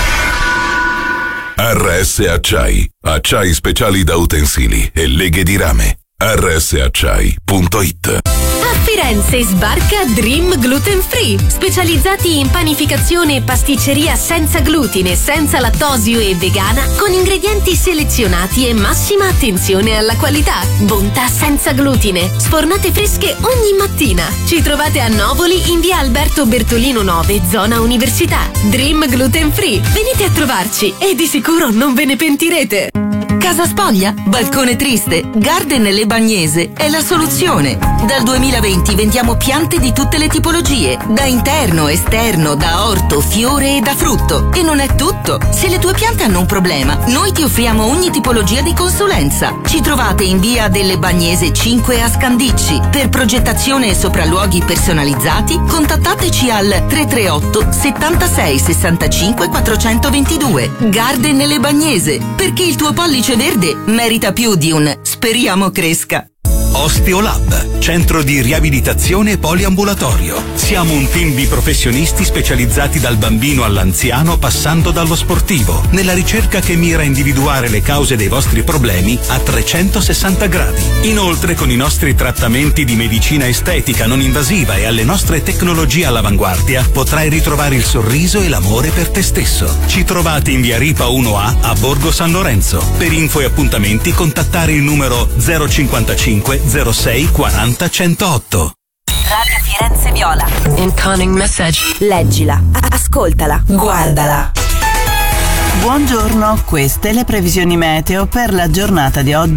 R S Acciai, acciai speciali da utensili e leghe di rame. R S acciai punto it. A Firenze sbarca Dream Gluten Free, specializzati in panificazione e pasticceria senza glutine, senza lattosio e vegana, con ingredienti selezionati e massima attenzione alla qualità. Bontà senza glutine, sfornate fresche ogni mattina. Ci trovate a Novoli in via Alberto Bertolino nove, zona Università. Dream Gluten Free, venite a trovarci e di sicuro non ve ne pentirete. Casa spoglia? Balcone triste? Garden Le Bagnese è la soluzione. Dal duemilaventi vendiamo piante di tutte le tipologie, da interno, esterno, da orto, fiore e da frutto. E non è tutto. Se le tue piante hanno un problema, noi ti offriamo ogni tipologia di consulenza. Ci trovate in via delle Bagnese cinque a Scandicci. Per progettazione e sopralluoghi personalizzati, contattateci al tre tre otto settantasei sessantacinque quattrocentoventidue. Garden Le Bagnese, perché il tuo pollice verde merita più di un speriamo cresca. Osteolab, centro di riabilitazione poliambulatorio. Siamo un team di professionisti specializzati dal bambino all'anziano passando dallo sportivo, nella ricerca che mira a individuare le cause dei vostri problemi a trecentosessanta gradi. Inoltre, con i nostri trattamenti di medicina estetica non invasiva e alle nostre tecnologie all'avanguardia, potrai ritrovare il sorriso e l'amore per te stesso. Ci trovate in via Ripa uno A a Borgo San Lorenzo. Per info e appuntamenti contattare il numero zero cinquantacinque zero sei quaranta centootto. Radio Firenze Viola. Incoming message. Leggila, ascoltala, guardala. Buongiorno, queste le previsioni meteo per la giornata di oggi.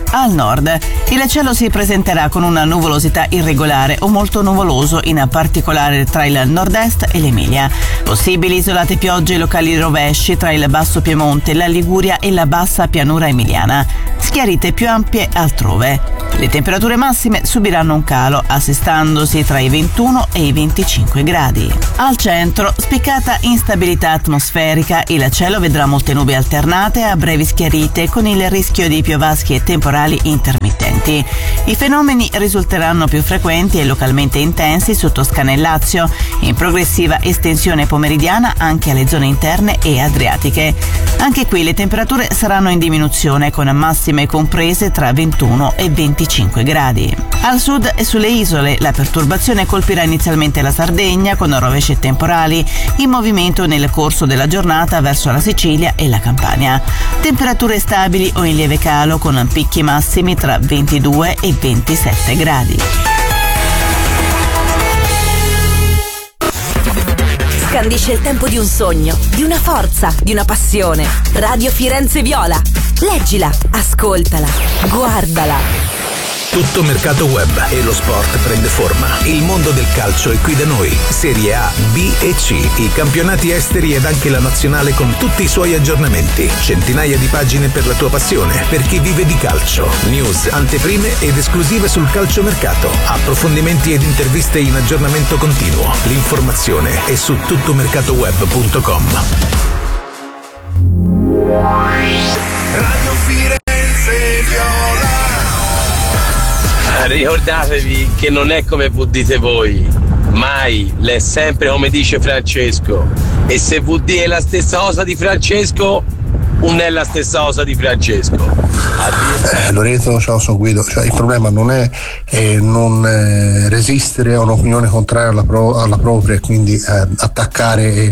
Al nord, il cielo si presenterà con una nuvolosità irregolare o molto nuvoloso, in particolare tra il nord-est e l'Emilia. Possibili isolate piogge e locali rovesci tra il basso Piemonte, la Liguria e la bassa pianura emiliana. Schiarite più ampie altrove. Le temperature massime subiranno un calo, assestandosi tra i ventuno e i venticinque gradi. Al centro, spiccata instabilità atmosferica, il cielo vedrà molte nubi alternate a brevi schiarite con il rischio di piovaschi e temporali intermittenti. I fenomeni risulteranno più frequenti e localmente intensi su Toscana e Lazio, in progressiva estensione pomeridiana anche alle zone interne e adriatiche. Anche qui le temperature saranno in diminuzione, con massime comprese tra ventuno e venticinque gradi. Al sud e sulle isole la perturbazione colpirà inizialmente la Sardegna con rovesci e temporali, in movimento nel corso della giornata verso la Sicilia e la Campania. Temperature stabili o in lieve calo, con picchi massimi tra ventidue e ventisette gradi. Scandisce il tempo di un sogno, di una forza, di una passione. Radio Firenze Viola. Leggila, ascoltala, guardala. Tutto mercato web e lo sport prende forma. Il mondo del calcio è qui da noi. Serie A, B e C, i campionati esteri ed anche la nazionale con tutti i suoi aggiornamenti. Centinaia di pagine per la tua passione, per chi vive di calcio. News, anteprime ed esclusive sul calciomercato. Approfondimenti ed interviste in aggiornamento continuo. L'informazione è su tuttomercatoweb punto com. Radio Firenze Viola. Ricordatevi che non è come V dite voi, mai, l'è sempre come dice Francesco, e se V D è la stessa cosa di Francesco, non è la stessa cosa di Francesco. Eh, Lorenzo, ciao, sono Guido. Cioè, il problema non è eh, non eh, resistere a un'opinione contraria alla, pro- alla propria e quindi eh, attaccare e,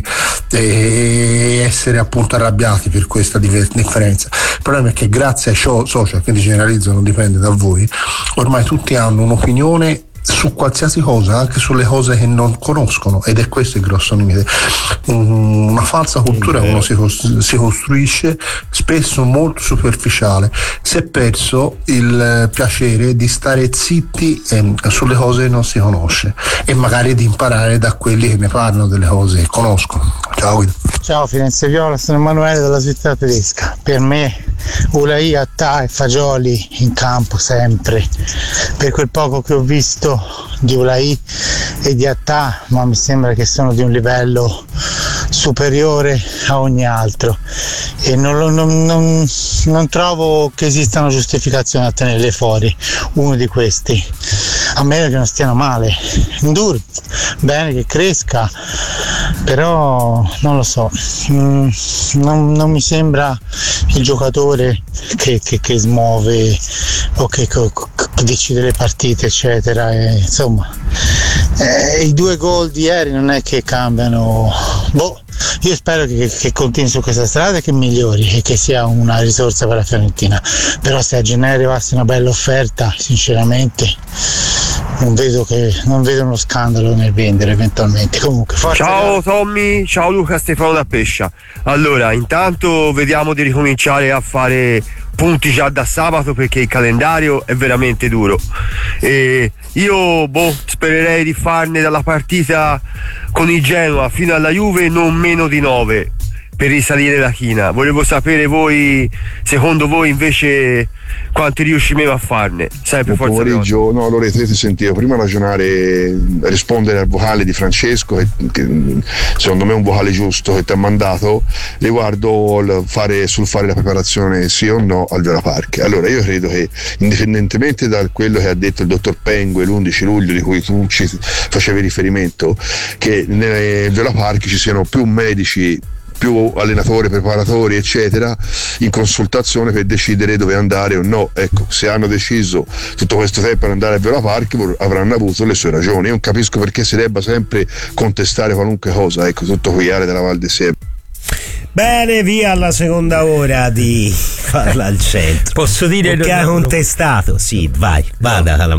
e essere appunto arrabbiati per questa diver- differenza. Il problema è che grazie ai show social, che generalizzano, dipende da voi, ormai tutti hanno un'opinione su qualsiasi cosa, anche sulle cose che non conoscono, ed è questo il grosso limite. Una falsa cultura che uno si, costru- si costruisce, spesso molto superficiale. Si è perso il piacere di stare zitti eh, sulle cose che non si conosce e magari di imparare da quelli che ne parlano delle cose che conoscono. Ciao Guido. Ciao Firenze Viola, sono Emanuele dalla Svizzera tedesca. Per me Ulai, Attà e Fagioli in campo sempre. Per quel poco che ho visto di Ulai e di Attà, ma mi sembra che sono di un livello superiore a ogni altro e non, non, non, non trovo che esistano giustificazioni a tenerli fuori. Uno di questi, a meno che non stiano male. Ndur, bene che cresca, però non lo so, mm, non, non mi sembra il giocatore che, che, che smuove o che, che, che decide le partite eccetera, e, insomma eh, i due gol di ieri non è che cambiano. Boh, io spero che, che continui su questa strada e che migliori e che sia una risorsa per la Fiorentina, però se a gennaio arrivasse una bella offerta, sinceramente non vedo che non vedo uno scandalo nel vendere eventualmente. Comunque forza. Ciao Tommy, ciao Luca, Stefano da Pescia. Allora, intanto vediamo di ricominciare a fare punti già da sabato, perché il calendario è veramente duro e io boh, spererei di farne dalla partita con il Genoa fino alla Juve non meno di nove per risalire la china. Volevo sapere voi, secondo voi invece, quanti riusciremo a farne? Sempre Buon forza pomeriggio. No, allora ti sentivo prima ragionare, rispondere al vocale di Francesco, che, che secondo me è un vocale giusto che ti ha mandato riguardo il fare, sul fare la preparazione sì o no al Viola Park. Allora io credo che, indipendentemente da quello che ha detto il dottor Pengue l'undici luglio di cui tu ci facevi riferimento, che nel Viola Park ci siano più medici, più allenatori, preparatori eccetera in consultazione per decidere dove andare o no. Ecco, se hanno deciso tutto questo tempo per andare a Viola Park avranno avuto le sue ragioni. Io non capisco perché si debba sempre contestare qualunque cosa. Ecco, tutto qui Ale della Val di Seba. Bene, via alla seconda ora di Parla al Centro. Posso dire che ha contestato? Sì, vai, vada Calamai.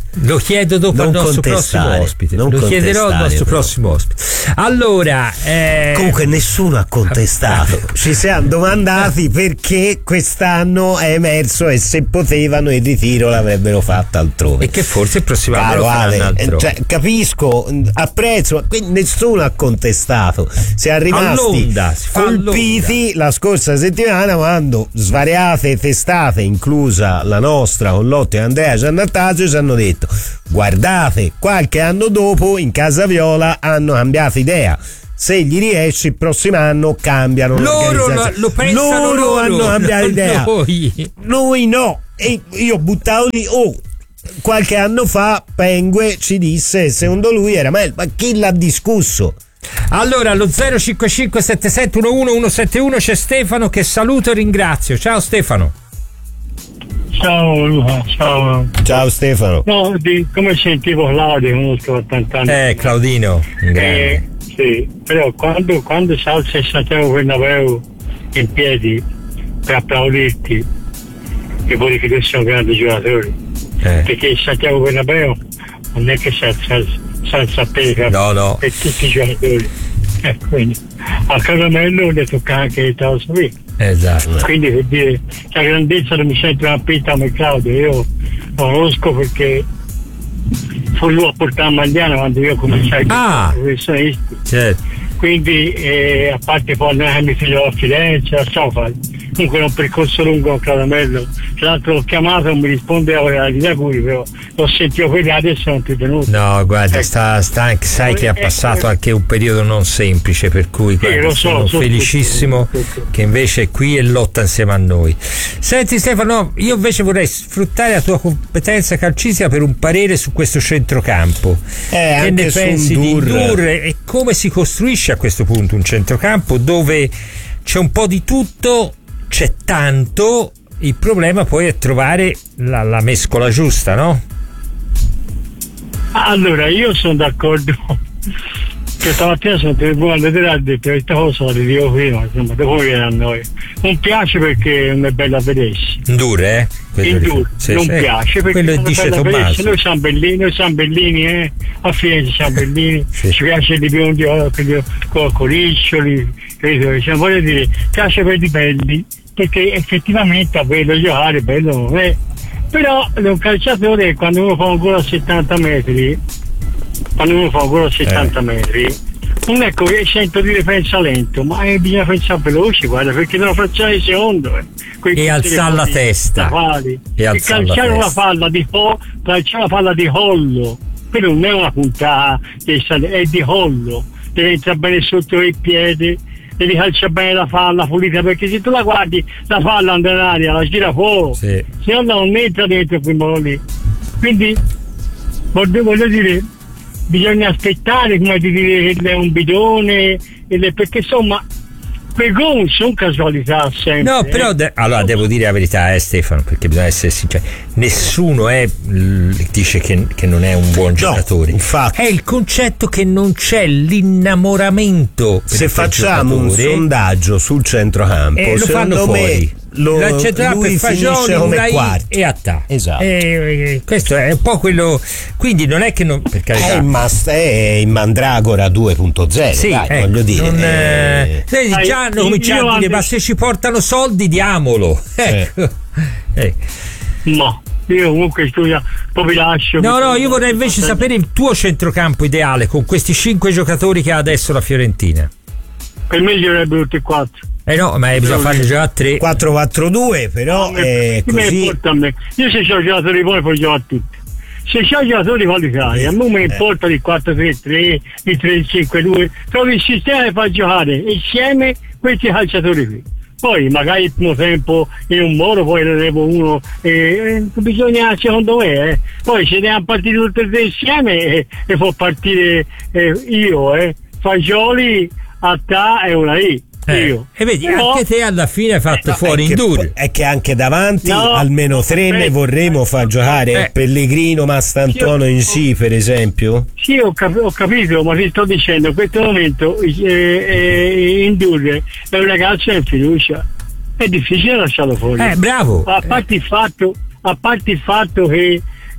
Lo chiedo dopo non al nostro prossimo ospite. Lo chiederò al nostro però. prossimo ospite. Allora, eh... comunque nessuno ha contestato. Ci siamo domandati perché quest'anno è emerso e se potevano il ritiro l'avrebbero fatto altrove. E che forse il prossimo anno lo faranno altrove. Cioè, capisco, apprezzo, ma qui nessuno ha contestato. Siamo rimasti all'onda, si fa colpiti all'onda. La scorsa settimana quando svariate testate, inclusa la nostra con Lotto e Andrea Giannattasio, ci hanno detto: guardate, qualche anno dopo in Casa Viola hanno cambiato idea, se gli riesce il prossimo anno cambiano loro lo, lo pensano loro, loro hanno cambiato idea, noi. noi no. E io buttavo lì, oh, qualche anno fa Pengue ci disse secondo lui era meglio, ma chi l'ha discusso? Allora allo zero cinque cinque sette sette uno uno uno sette uno c'è Stefano che saluto e ringrazio. Ciao Stefano. Ciao Luca, ciao. Ciao Stefano. No, di, come sentivo Claudio, conosco da tanti anni. Eh, Claudino, eh, sì, però quando, quando si alza il Santiago Bernabéu in piedi per applaudirti, che vuol dire che tu sei un grande giocatore, eh. perché il Santiago Bernabéu non è che si alza, si alza a piedi no, no. per tutti i giocatori. Eh, quindi a Caramello le tocca anche il Taos qui. Esatto. Quindi per dire la grandezza non mi sento una pitta come Claudio, io lo conosco perché fu lui a portare a Magliano quando io cominciai ah, a professionisti. Certo. Quindi eh, a parte poi noi mi figlio a Firenze, a Sofal, comunque è un percorso lungo a Caramello. Tra l'altro l'ho chiamato, non mi rispondeva di da cui, però l'ho sentito quelli adesso non ti tenuto. No, guarda, ecco. sta, sta, sai che ha passato anche un periodo non semplice, per cui sì, guarda, lo so, sono so felicissimo tutto, tutto. che invece è qui e lotta insieme a noi. Senti Stefano, io invece vorrei sfruttare la tua competenza calcistica per un parere su questo centrocampo. Eh, che ne pensi di Ndour e come si costruisce a questo punto un centrocampo dove c'è un po' di tutto, c'è tanto, il problema poi è trovare la, la mescola giusta, no? Allora io sono d'accordo che stamattina sono telefonato a te ha detto questa cosa la dico prima, insomma dopo viene a noi, non piace perché non è bello a vedersi. Ndour, eh? Ndour, sì, non sì. piace perché quello non dice è bello a vedersi. Noi Tommaso. siamo bellini, noi siamo bellini, eh? A Firenze siamo bellini, sì. ci piace di biondi con coriccioli, credo, diciamo, voglio dire, piace per i belli, perché effettivamente a bello giocare, bello non è. Però un calciatore quando uno fa un gol a settanta metri, quando uno fa un gol a settanta eh. metri, non è che sento dire pensa lento, ma eh, bisogna pensare veloce, guarda, perché non lo facciamo di secondo. Eh. E alzare la testa. E, e calciare una palla di ho, calciare una palla di hollo, quello non è una puntata, è di hollo, deve entrare bene sotto il piede, devi calciare bene la palla pulita, perché se tu la guardi la palla andrà in aria, la gira fuori, sì. se no non entra dentro quel modo lì. Quindi voglio, voglio dire, bisogna aspettare, come di dire che è un bidone, perché insomma quei gol sono casualità sempre. No, però de- allora devo dire la verità, eh, Stefano, perché bisogna essere sinceri, nessuno è dice che, che non è un buon giocatore. No, è il concetto che non c'è l'innamoramento. Se facciamo un sondaggio sul centrocampo, eh, lo fanno fuori. Lo, lui finisce come quarto e Attà. Esatto. E, questo è un po' quello. Quindi non è che non, per carità, è, mas- è in Mandragora due punto zero. Sì, dai, ecco, voglio dire. Non, eh, eh, già hanno cominciato a dire: ma se ci portano soldi, diamolo. Ecco. Eh. No. Io comunque studio, poi vi lascio. No, no, io vorrei invece sapere il tuo centrocampo ideale con questi cinque giocatori che ha adesso la Fiorentina. Per me giocherebbero tutti e quattro. Eh no, ma bisogna farne già tre. quattro quattro due, però no, è me, così. Me a me. Io se ho giocatori poi poi gioco a tutti. Se c'ho giocatori qualificati, a me mi importa il quattro tre tre, il tre cinque due, trovi il sistema che fa giocare insieme questi calciatori qui. Poi magari il primo tempo in un modo, poi ne devo uno, eh, bisogna, secondo me, eh. Poi se ne hanno partito tutti e tre insieme e, e può partire eh, io, eh, Fagioli, Attà e una I. Eh, io. E vedi, no. anche te alla fine hai fatto no, fuori Ndour. È che anche davanti no, almeno tre ne vorremmo far giocare. Eh. Pellegrino, Mastantuono in sì, per esempio. Sì, ho, cap- ho capito, ma ti sto dicendo, in questo momento eh, eh, Ndour è un ragazzo in fiducia. È difficile lasciarlo fuori. Eh, bravo. A parte il fatto, a parte il fatto che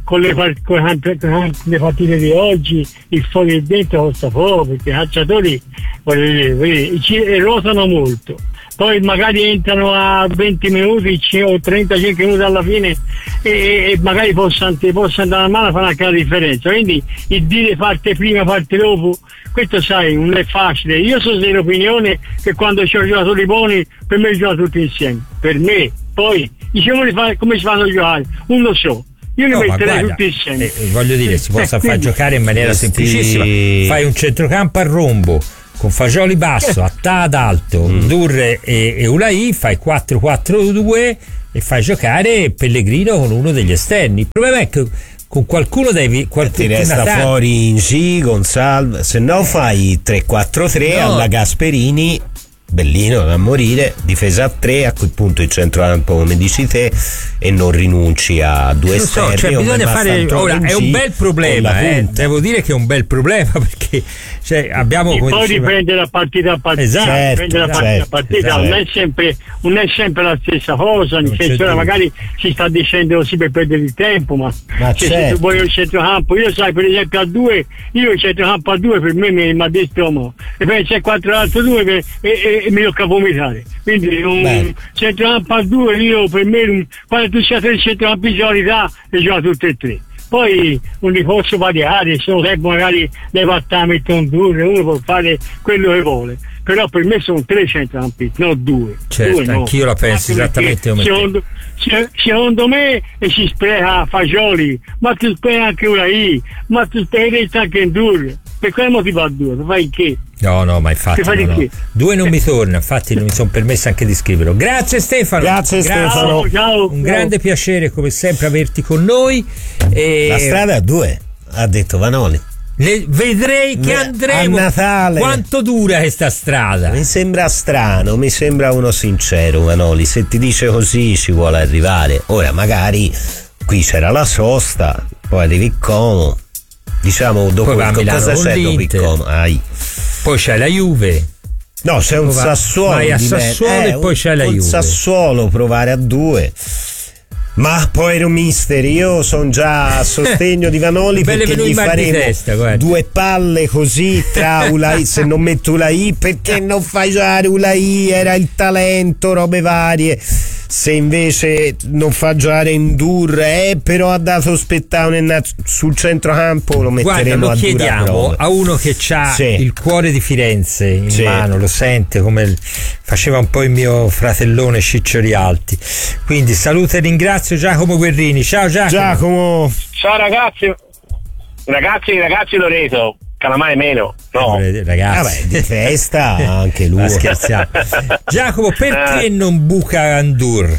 con le, part- con le partite di oggi il fuori e dentro costa poco, perché i calciatori voglio dire, voglio dire, ci rotano molto, poi magari entrano a venti minuti o trentacinque minuti alla fine e, e magari possono, possono andare a mano a fare anche la differenza, quindi il dire parte prima parte dopo, questo sai non è facile. Io sono dell'opinione che quando c'è giocatori buoni per me giocano tutti insieme, per me. Poi diciamo come si fanno a giocare, non lo so, io li no, metterei guarda, tutti insieme. Eh, voglio dire, si possa eh, far quindi, giocare in maniera questi... semplicissima. Fai un centrocampo a rombo con Fagioli basso, Attà ad alto, mm. Durre e, e Ulai, fai quattro quattro due e fai giocare Pellegrino con uno degli esterni. Il problema è che con qualcuno devi qualcuno ti resta Natale. fuori Ingi, Gonzalez, se no fai tre quattro tre no. alla Gasperini, bellino da morire, difesa a tre, a quel punto il centrocampo come dici te, e non rinunci a due non so, esterni. cioè bisogna fare, ora è un bel problema, eh, devo dire che è un bel problema perché cioè, abbiamo e come poi diceva... riprende da partita a partita, esatto, riprende da partita certo, a partita, esatto. non è sempre non è sempre la stessa cosa, nel Non senso che magari si sta dicendo così per perdere il tempo, ma, ma cioè, certo. se tu vuoi il centrocampo, io sai per esempio a due, io il centrocampo a due per me mi, mi ha detto mo, e poi c'è quattro altro due per, e, e, e mi tocca vomitare, quindi un centrocampo a due io per me un, quando tu sei tre centrocampi di qualità e gioca tutti e tre. Poi non li posso variare, sono tempo magari le partite mettono un due, uno può fare quello che vuole, però per me sono tre centrocampi, non due. Certo, due no. Anch'io la penso esattamente come secondo, se, secondo me e si spreca Fagioli, ma tu spreca anche Ulai, ma tu sprechi anche Endur. Per quale motivo a due? Tu fai che? No, no, ma infatti no, no. Due non mi torna, infatti non mi sono permesso anche di scriverlo. Grazie Stefano. Grazie Stefano. Ciao, ciao, un grande piacere come sempre averti con noi. E... La strada a due, ha detto Vanoli. Le, vedrei che andremo a Natale. Quanto dura questa strada? Mi sembra strano, mi sembra uno sincero Vanoli, se ti dice così ci vuole arrivare. Ora magari qui c'era la sosta, poi arrivi Como, diciamo dopo il, cosa c'è dopo il Como? Ai. Poi c'è la Juve. No, c'è un va, Sassuolo vai a di Sassuolo me- e poi eh, c'è la un Juve. Sassuolo provare a due. Ma poi ero mister, io sono già a sostegno di Vanoli perché gli faremo testa, due palle così tra Ulai, se non metto Ulai perché non fai giocare Ulai, era il talento, robe varie. Se invece non fa giocare Endur, eh, però ha dato spettacolo sul centrocampo, lo metteremo. Guarda, lo a chiediamo dura a uno che ha sì. il cuore di Firenze in sì. mano, lo sente come il, faceva un po' il mio fratellone Ciccio Rialti. Quindi saluto e ringrazio Giacomo Guerrini. Ciao Giacomo. Giacomo. Ciao ragazzi, ragazzi, ragazzi Loreto. Calamai meno, no. Ragazzi, vabbè, di festa anche lui. Scherziamo. Giacomo, perché non buca Endur?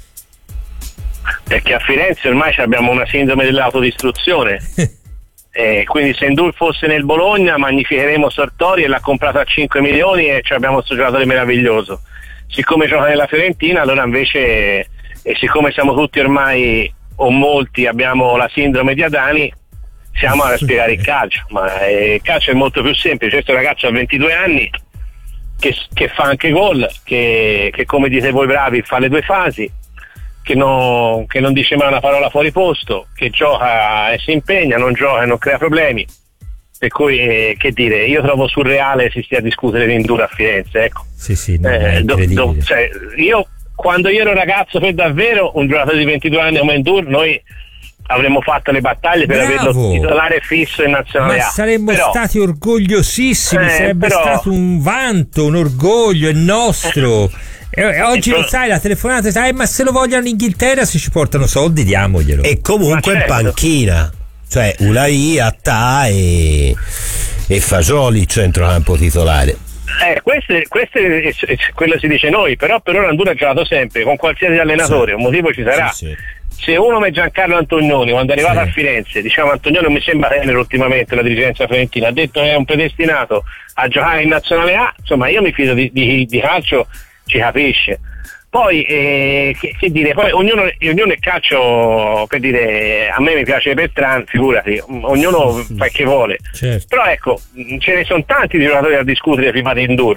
Perché a Firenze ormai abbiamo una sindrome dell'autodistruzione. E quindi se Endur fosse nel Bologna magnificheremo Sartori e l'ha comprato a cinque milioni e abbiamo questo giocatore meraviglioso. Siccome gioca nella Fiorentina, allora invece, e siccome siamo tutti ormai, o molti, abbiamo la sindrome di Adani, siamo a spiegare il calcio, ma eh, il calcio è molto più semplice. Questo ragazzo ha ventidue anni che, che fa anche gol, che, che come dite voi bravi fa le due fasi, che, no, che non dice mai una parola fuori posto, che gioca e si impegna, non gioca e non crea problemi, per cui eh, che dire, io trovo surreale si stia a discutere di Endur a Firenze, ecco. Sì, sì, no, eh, do, do, cioè, io quando io ero ragazzo per davvero, un giocatore di ventidue anni come Endur, noi avremmo fatto le battaglie per Bravo. averlo titolare fisso in nazionale Ma A. saremmo però, stati orgogliosissimi, eh, sarebbe però, stato un vanto, un orgoglio, è nostro. E oggi lo sai, la telefonata sai, ma se lo vogliono in Inghilterra, se ci portano soldi diamoglielo. E comunque in certo. panchina, cioè Ulai, Attà e, e Fagioli centrocampo titolare. Eh, queste, queste è, è, quello si dice noi, però per ora Endur ha giocato sempre con qualsiasi allenatore, sì. Un motivo ci sarà. Sì, sì. Se uno come Giancarlo Antonioni, quando è arrivato sì. a Firenze, diciamo Antonioni non mi sembra tenere ultimamente la dirigenza fiorentina, ha detto che è un predestinato a giocare in nazionale A, insomma io mi fido di, di, di calcio, ci capisce. Poi eh, che, che dire, poi ognuno, ognuno è calcio, per dire, a me mi piace Bertrand, figurati, ognuno fa che vuole. Certo. Però ecco, ce ne sono tanti di giocatori da discutere prima di Endur.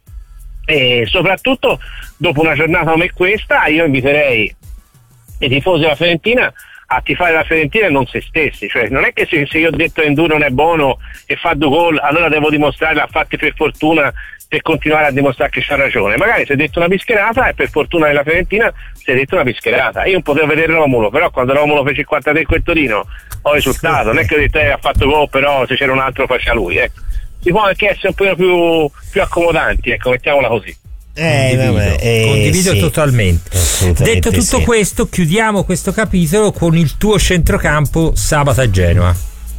E soprattutto dopo una giornata come questa io inviterei i tifosi della Fiorentina a tifare la Fiorentina e non se stessi, cioè non è che se, se io ho detto Endù non è buono e fa due gol allora devo dimostrare l'ha fatti per fortuna per continuare a dimostrare che c'ha ragione. Magari si è detto una bischerata e per fortuna nella Fiorentina si è detto una bischerata. Io non potevo vedere Romulo, però quando Romulo fece il quarantatré con il Torino ho risultato, non è che ho detto eh, ha fatto gol, però se c'era un altro faceva lui, ecco. Si può anche essere un po' più, più accomodanti, ecco, mettiamola così. Eh, condivido, vabbè, eh, condivido sì. totalmente. Detto tutto sì. questo, chiudiamo questo capitolo con il tuo centrocampo sabato a Genova.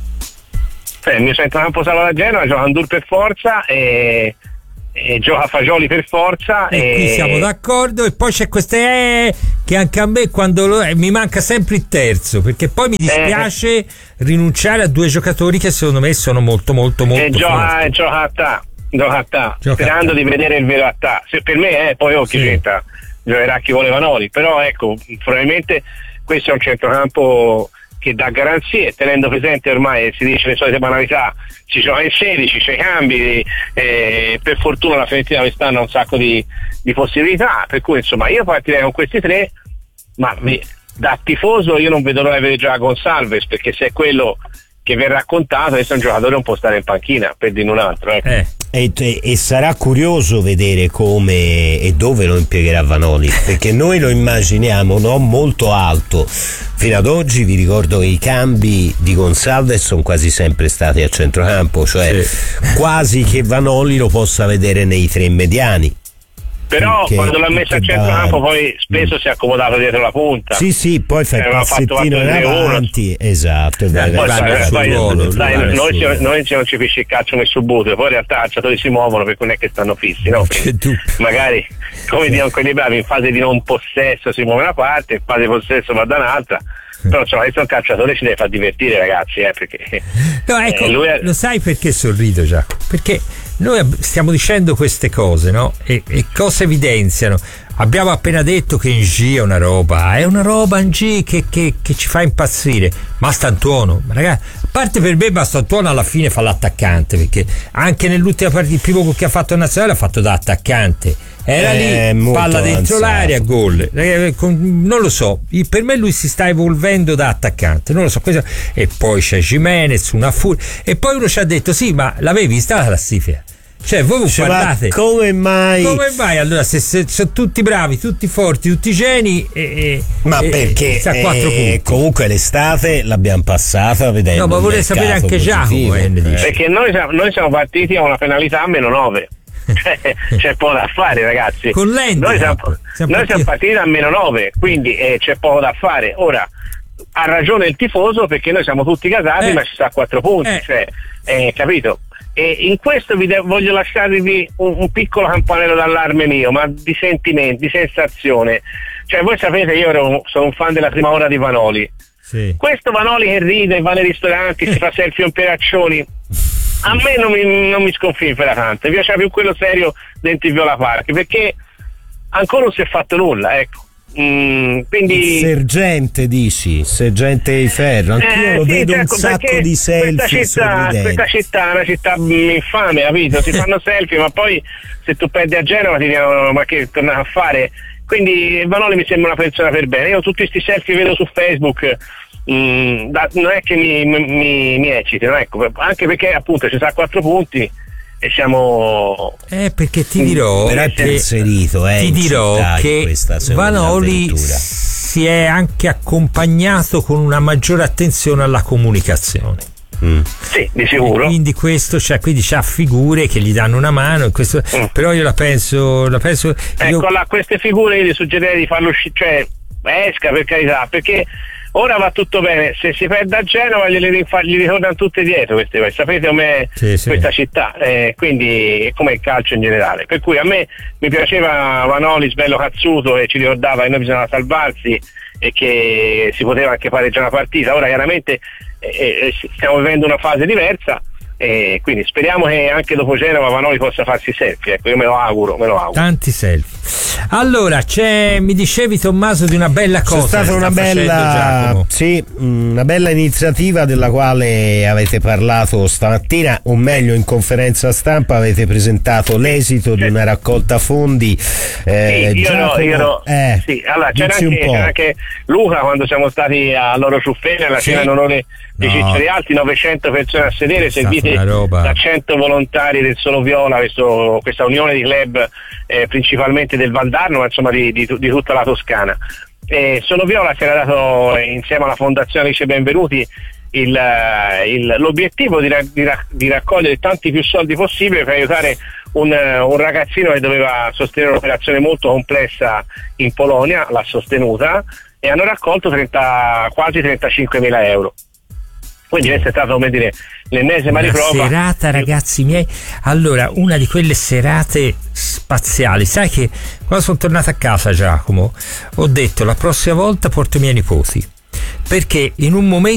Eh, il mio centrocampo sabato a Genova gioca Ndour per forza e, e gioca Fagioli per forza. E, e qui siamo d'accordo. E poi c'è queste eh, che anche a me quando lo, eh, mi manca sempre il terzo, perché poi mi dispiace eh. rinunciare a due giocatori che secondo me sono molto molto molto e gioca, forti. e gioca a ta. Gioca a ta, Gioca sperando a ta. di vedere il vero a ta. Se per me eh, poi oh, chi Sì. c'entra, giocherà chi vuole Vanoli, però ecco, probabilmente questo è un centrocampo che dà garanzie, tenendo presente ormai si dice le solite banalità, si gioca in sedici, c'è i cambi, eh, per fortuna la Fiorentina quest'anno ha un sacco di, di possibilità, per cui insomma io partirei con questi tre, ma mi, da tifoso io non vedo l'ora di vedere già Gonçalves, perché se è quello che vi è raccontato adesso un giocatore non può stare in panchina, per dire un altro, ecco. eh. E, e, e sarà curioso vedere come e dove lo impiegherà Vanoli, perché noi lo immaginiamo no, molto alto. Fino ad oggi vi ricordo che i cambi di Gonçalves sono quasi sempre stati a centrocampo, cioè sì. quasi che Vanoli lo possa vedere nei tre mediani. Però Perché, quando l'ha messo a centrocampo poi spesso mm. si è accomodato dietro la punta. Sì, sì, poi fa il passettino in avanti. Esatto, è vero. Poi, sai, poi, ruolo, dai, noi, noi, ci, noi ci non ci pisci il calcio nel subbuto, poi in realtà i calciatori si muovono perché non è che stanno fissi, no? Magari, come dicono quelli bravi, in fase di non possesso si muove una parte, in fase di possesso va da un'altra. Però cioè, adesso un calciatore ci deve far divertire, ragazzi, eh, perché no, ecco, eh, lui è... lo sai perché sorrido, Giacomo? Perché noi stiamo dicendo queste cose, no? E, e cosa evidenziano? Abbiamo appena detto che Ng è una roba, è una roba Ng che, che, che ci fa impazzire. Mastantuono, ragazzi, a parte per me Mastantuono alla fine fa l'attaccante, perché anche nell'ultima partita, il primo che ha fatto in nazionale ha fatto da attaccante. Era eh, lì, palla dentro avanzato. l'area, gol. Non lo so, per me lui si sta evolvendo da attaccante, non lo so. Questo... E poi c'è Gimenez, una furia. E poi uno ci ha detto: sì, ma l'avevi vista la classifica? Cioè, voi cioè, guardate. Come mai? Come mai allora? Se, se sono tutti bravi, tutti forti, tutti geni. E, ma e, perché? E, quattro punti. Comunque l'estate l'abbiamo passata vedendo. No, ma vorrei sapere anche Giacomo. Eh, perché noi, noi siamo partiti a una penalità a meno nove. Cioè, c'è poco da fare, ragazzi. Con Lendi, noi siamo, siamo, noi siamo partiti a meno nove, quindi eh, c'è poco da fare. Ora ha ragione il tifoso perché noi siamo tutti casati, eh. ma ci sta a quattro punti, eh. cioè, eh, capito? E in questo vi de- voglio lasciarvi un, un piccolo campanello d'allarme mio, ma di sentimenti, di sensazione. Cioè, voi sapete, io ero, sono un fan della prima ora di Vanoli. Sì. Questo Vanoli che ride, va nei ristoranti, si fa selfie con Peraccioni. A me non mi, non mi sconfinfera tanto, mi piaceva più quello serio dentro il Viola Park, perché ancora non si è fatto nulla, ecco. Mm, quindi il sergente dici, sergente di ferro, anch'io eh, lo sì, vedo ecco, un sacco di selfie questa città, questa città è una città infame, capito? Si fanno selfie, ma poi se tu perdi a Genova ti dicono ma che tornare a fare? Quindi Vanoli mi sembra una persona per bene. Io tutti questi selfie vedo su Facebook. Mm, da, non è che mi, mi, mi eccitino, ecco, anche perché appunto ci sta a quattro punti e siamo eh perché ti dirò però è più inserito, eh, ti dirò che questa, Vanoli si è anche accompagnato con una maggiore attenzione alla comunicazione. Mm. Sì, di sicuro. E quindi questo, cioè, quindi c'ha figure che gli danno una mano, questo, mm. però io la penso, la penso ecco, io... a queste figure io gli suggerirei di farlo uscire, cioè esca per carità, perché ora va tutto bene, se si perde a Genova gli, gli ritornano tutte dietro queste, sapete com'è sì, sì. questa città, eh, quindi come il calcio in generale, per cui a me mi piaceva Vanoli bello cazzuto e ci ricordava che noi bisognava salvarsi e che si poteva anche pareggiare una partita. Ora chiaramente eh, stiamo vivendo una fase diversa, E quindi speriamo che anche dopo Genova Vanoli possa farsi selfie, ecco, io me lo auguro, me lo auguro. Tanti selfie. Allora, c'è, mi dicevi Tommaso di una bella cosa. C'è stata una bella, sì, una bella iniziativa della quale avete parlato stamattina, o meglio in conferenza stampa avete presentato l'esito di una raccolta fondi. Eh, sì, io Giacomo, no, io no. Eh, sì, allora c'era dici un anche, po'. c'era anche Luca quando siamo stati a Loro Ciuffene alla Sì. cena in onore di No. Ciccioli Alti, novecento persone a sedere, stata servite una roba. da cento volontari del Solo Viola, questo- questa unione di club eh, principalmente del Valdarno, ma insomma di, di, di tutta la Toscana. E Solo Viola si era dato, eh, insieme alla Fondazione Alice Benvenuti, il, eh, il- l'obiettivo di, ra- di ra- di raccogliere tanti più soldi possibile per aiutare un, eh, un ragazzino che doveva sostenere un'operazione molto complessa in Polonia, l'ha sostenuta e hanno raccolto trenta, quasi trentacinquemila euro. Quindi questa è stata, come dire, l'ennesima Una riprova. serata, ragazzi miei, allora una di quelle serate spaziali. Sai che quando sono tornato a casa, Giacomo, ho detto la prossima volta porto i miei nipoti, perché in un momento